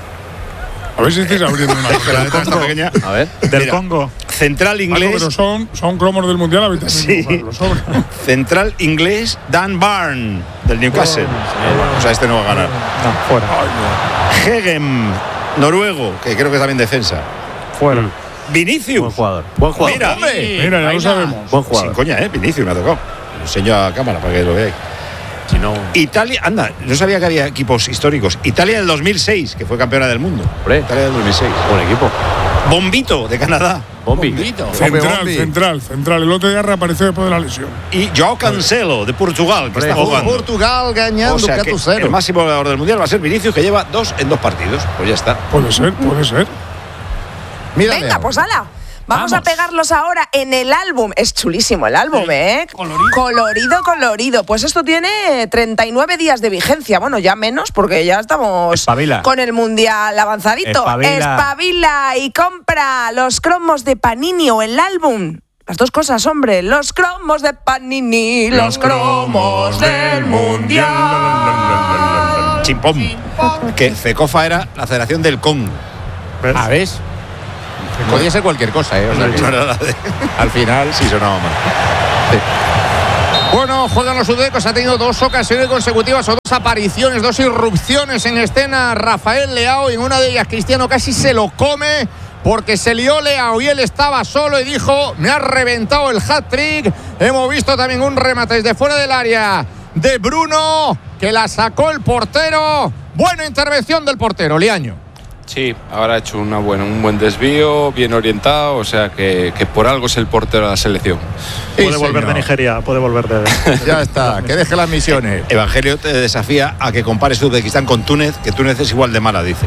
[SPEAKER 9] A ver si estáis abriendo una
[SPEAKER 14] letra pequeña.
[SPEAKER 3] A ver.
[SPEAKER 18] Del Congo.
[SPEAKER 14] Central inglés.
[SPEAKER 9] Pero son cromos del Mundial habitualmente.
[SPEAKER 14] Sí. Central inglés Dan Barn, del Newcastle. O sea, este no va a ganar.
[SPEAKER 18] No, fuera.
[SPEAKER 14] Hegem, noruego, que creo que es también defensa.
[SPEAKER 18] Fuera.
[SPEAKER 14] Vinicius.
[SPEAKER 3] Buen jugador. Buen jugador.
[SPEAKER 9] Mira, ya lo sabemos.
[SPEAKER 3] Buen jugador.
[SPEAKER 14] Sin coña, Vinicius me ha tocado. Lo enseño a cámara para que lo veáis.
[SPEAKER 3] Si no...
[SPEAKER 14] Italia, anda, no sabía que había equipos históricos. Italia del 2006, que fue campeona del mundo.
[SPEAKER 3] Hombre.
[SPEAKER 14] Italia del 2006.
[SPEAKER 3] Buen equipo.
[SPEAKER 14] Bombito de Canadá.
[SPEAKER 9] Central. El otro día reapareció después de la lesión.
[SPEAKER 14] Y Joao Cancelo de Portugal, que está jugando.
[SPEAKER 15] Portugal ganando 4-0.
[SPEAKER 14] El máximo goleador del Mundial va a ser Vinicius, que lleva 2 en 2 partidos. Pues ya está.
[SPEAKER 9] Puede ser.
[SPEAKER 15] Mira,
[SPEAKER 13] venga, pues ala. Vamos a pegarlos ahora en el álbum. Es chulísimo el álbum, ¿eh? Colorido. Pues esto tiene 39 días de vigencia. Bueno, ya menos, porque ya estamos con el Mundial avanzadito. Espabila y compra los cromos de Panini o el álbum. Las dos cosas, hombre. Los cromos de Panini, los cromos del Mundial.
[SPEAKER 14] Chimpón. Que Cecofa era la Federación del Con.
[SPEAKER 15] ¿Ves? Podría ser cualquier cosa, ¿eh? O sea, al final
[SPEAKER 14] sí sonaba mal.
[SPEAKER 15] Sí. Bueno, juegan los udecos, ha tenido 2 ocasiones consecutivas o 2 apariciones, 2 irrupciones en escena Rafael Leao, y en una de ellas Cristiano casi se lo come porque se lió Leao y él estaba solo y dijo: me ha reventado el hat-trick. Hemos visto también un remate desde fuera del área de Bruno, que la sacó el portero. Buena intervención del portero, Liaño.
[SPEAKER 19] Sí, ahora ha hecho un buen desvío, bien orientado, o sea que por algo es el portero de la selección.
[SPEAKER 18] Puede volver de Nigeria, puede volver de...
[SPEAKER 15] Ya está, que deje las misiones.
[SPEAKER 14] Evangelio te desafía a que compares Uzbekistán con Túnez, que Túnez es igual de mala, dice.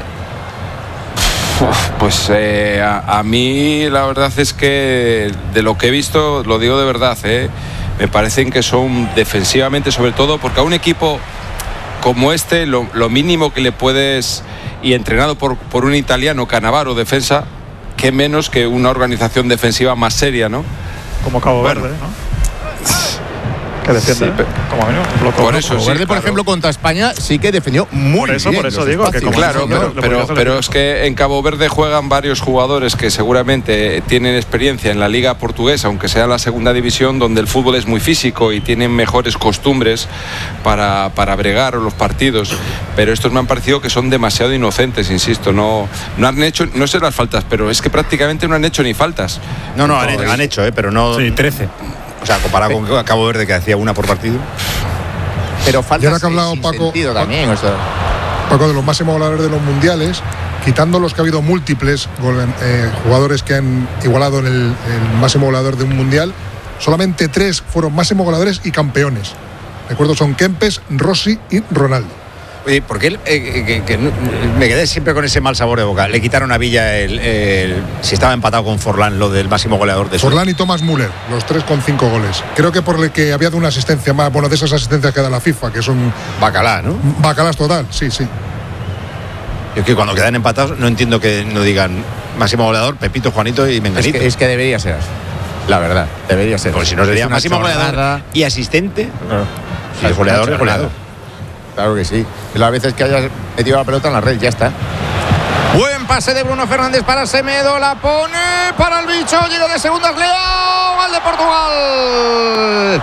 [SPEAKER 19] Pues a mí la verdad es que de lo que he visto, lo digo de verdad, me parecen que son defensivamente, sobre todo, porque a un equipo como este, lo mínimo que le puedes... y entrenado por un italiano, Cannavaro, defensa, que menos que una organización defensiva más seria, ¿no?
[SPEAKER 18] Como Cabo Verde, ¿no? Que defiende,
[SPEAKER 19] sí,
[SPEAKER 18] como menos.
[SPEAKER 19] Por eso,
[SPEAKER 15] Cabo Verde, por ejemplo, contra España sí que defendió muy bien.
[SPEAKER 18] Por eso digo que
[SPEAKER 19] claro, pero es que en Cabo Verde juegan varios jugadores que seguramente tienen experiencia en la liga portuguesa, aunque sea la segunda división, donde el fútbol es muy físico y tienen mejores costumbres para bregar los partidos. Pero estos me han parecido que son demasiado inocentes, insisto. No han hecho, no sé las faltas, pero es que prácticamente no han hecho ni faltas.
[SPEAKER 14] No, han hecho, pero no...
[SPEAKER 18] Sí, 13.
[SPEAKER 14] O sea, comparado con Cabo Verde, que hacía una por partido.
[SPEAKER 15] Pero falta.
[SPEAKER 22] Y ahora que ha hablado Paco
[SPEAKER 15] también, o sea.
[SPEAKER 22] Paco, de los máximos goleadores de los mundiales, quitando los que ha habido múltiples jugadores que han igualado en el máximo goleador de un mundial, solamente 3 fueron máximos goleadores y campeones. Recuerdo, son Kempes, Rossi y Ronaldo.
[SPEAKER 14] Oye, ¿por qué me quedé siempre con ese mal sabor de boca? Le quitaron a Villa si estaba empatado con Forlán, lo del máximo goleador de
[SPEAKER 22] Forlán y Thomas Müller, los 3 con 5 goles. Creo que por el que había dado una asistencia más, bueno, de esas asistencias que da la FIFA, que son...
[SPEAKER 14] Bacalá, ¿no?
[SPEAKER 22] Bacalás total, sí.
[SPEAKER 14] Yo es que cuando quedan empatados no entiendo que no digan máximo goleador, Pepito, Juanito y Menganito.
[SPEAKER 15] Es que debería ser así, la verdad, debería ser.
[SPEAKER 14] Pues si no sería máximo goleador y asistente, si es goleador, es goleador.
[SPEAKER 15] Claro que sí. Y las veces que hayas metido la pelota en la red, ya está. Buen pase de Bruno Fernández para Semedo, la pone para el bicho, llega de segundas, Leao, al de Portugal.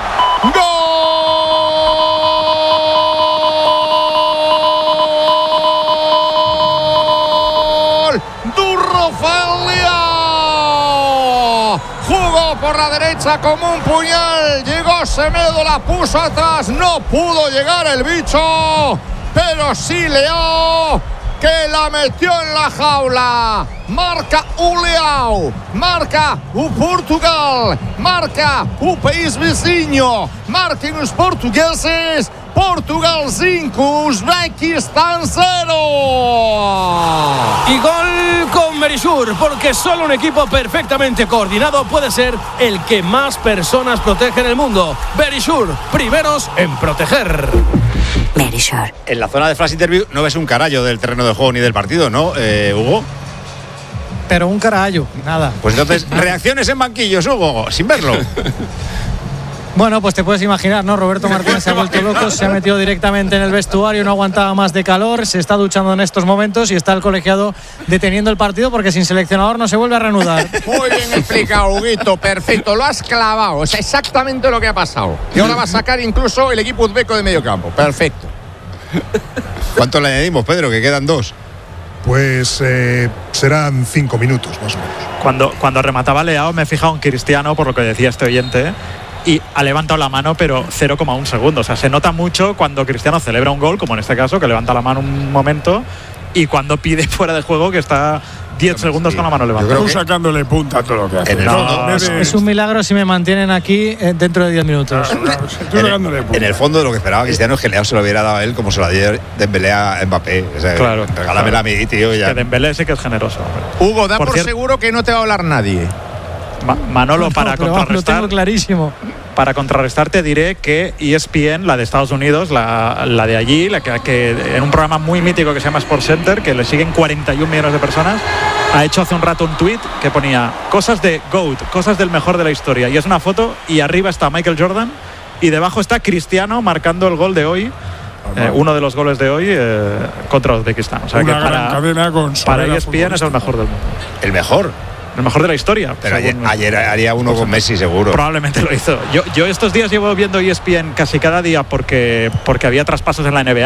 [SPEAKER 15] ¡Gol! ¡Du Rafael Leao! Jugó por la derecha como un puñal, llegó Semedo, la puso atrás, no pudo llegar el bicho, pero sí Leao, que la metió en la jaula. Marca o Leao, marca o Portugal, marca o país vizinho, marquem os portugueses. Portugal 5, Uzbekistán 0.
[SPEAKER 2] Y gol con Berisur, porque solo un equipo perfectamente coordinado puede ser el que más personas protege en el mundo. Berisur, primeros en proteger.
[SPEAKER 11] Berisur.
[SPEAKER 14] En la zona de flash interview no ves un carallo del terreno de juego ni del partido, ¿no, Hugo?
[SPEAKER 17] Pero un carallo, nada.
[SPEAKER 14] Pues entonces, reacciones en banquillos, Hugo, sin verlo.
[SPEAKER 17] Bueno, pues te puedes imaginar, ¿no? Roberto Martínez se ha vuelto loco, se ha metido directamente en el vestuario, no aguantaba más de calor, se está duchando en estos momentos y está el colegiado deteniendo el partido porque sin seleccionador no se vuelve a reanudar.
[SPEAKER 15] Muy bien explicado, Huguito, perfecto, lo has clavado, es exactamente lo que ha pasado. Y ahora va a sacar incluso el equipo uzbeco de medio campo, perfecto.
[SPEAKER 14] ¿Cuánto le añadimos, Pedro? Que quedan 2.
[SPEAKER 22] Pues serán 5 minutos más o menos.
[SPEAKER 18] Cuando remataba Leao me he fijado en Cristiano, por lo que decía este oyente, y ha levantado la mano, pero 0,1 segundo. O sea, se nota mucho cuando Cristiano celebra un gol, como en este caso, que levanta la mano un momento, y cuando pide fuera de juego, que está 10 segundos con la mano levantada.
[SPEAKER 9] Tú sacándole punta a todo lo que hace.
[SPEAKER 17] Es un milagro si me mantienen aquí dentro de 10 minutos.
[SPEAKER 14] En el fondo de lo que esperaba Cristiano es que Leao se lo hubiera dado a él como se lo dio Dembélé a Mbappé. O sea,
[SPEAKER 18] claro.
[SPEAKER 14] Regálamela a mí, tío. Ya.
[SPEAKER 18] Que Dembélé sí que es generoso.
[SPEAKER 15] Hugo, da por seguro que no te va a hablar nadie.
[SPEAKER 18] Manolo, para
[SPEAKER 17] pero
[SPEAKER 18] contrarrestar.
[SPEAKER 17] lo tengo clarísimo.
[SPEAKER 18] Para contrarrestar te diré que ESPN, la de Estados Unidos, la de allí, la que en un programa muy mítico que se llama Sports Center, que le siguen 41 millones de personas, ha hecho hace un rato un tuit que ponía cosas de GOAT, cosas del mejor de la historia. Y es una foto y arriba está Michael Jordan y debajo está Cristiano marcando el gol de hoy. Uno de los goles de hoy contra Uzbekistán. O sea
[SPEAKER 9] una
[SPEAKER 18] que
[SPEAKER 9] gran cadena con
[SPEAKER 18] para ESPN es el mejor del mundo.
[SPEAKER 14] ¿El mejor?
[SPEAKER 18] El mejor de la historia.
[SPEAKER 14] Pero ayer haría uno con Messi seguro.
[SPEAKER 18] Probablemente lo hizo. Yo estos días llevo viendo ESPN casi cada día porque había traspasos en la NBA.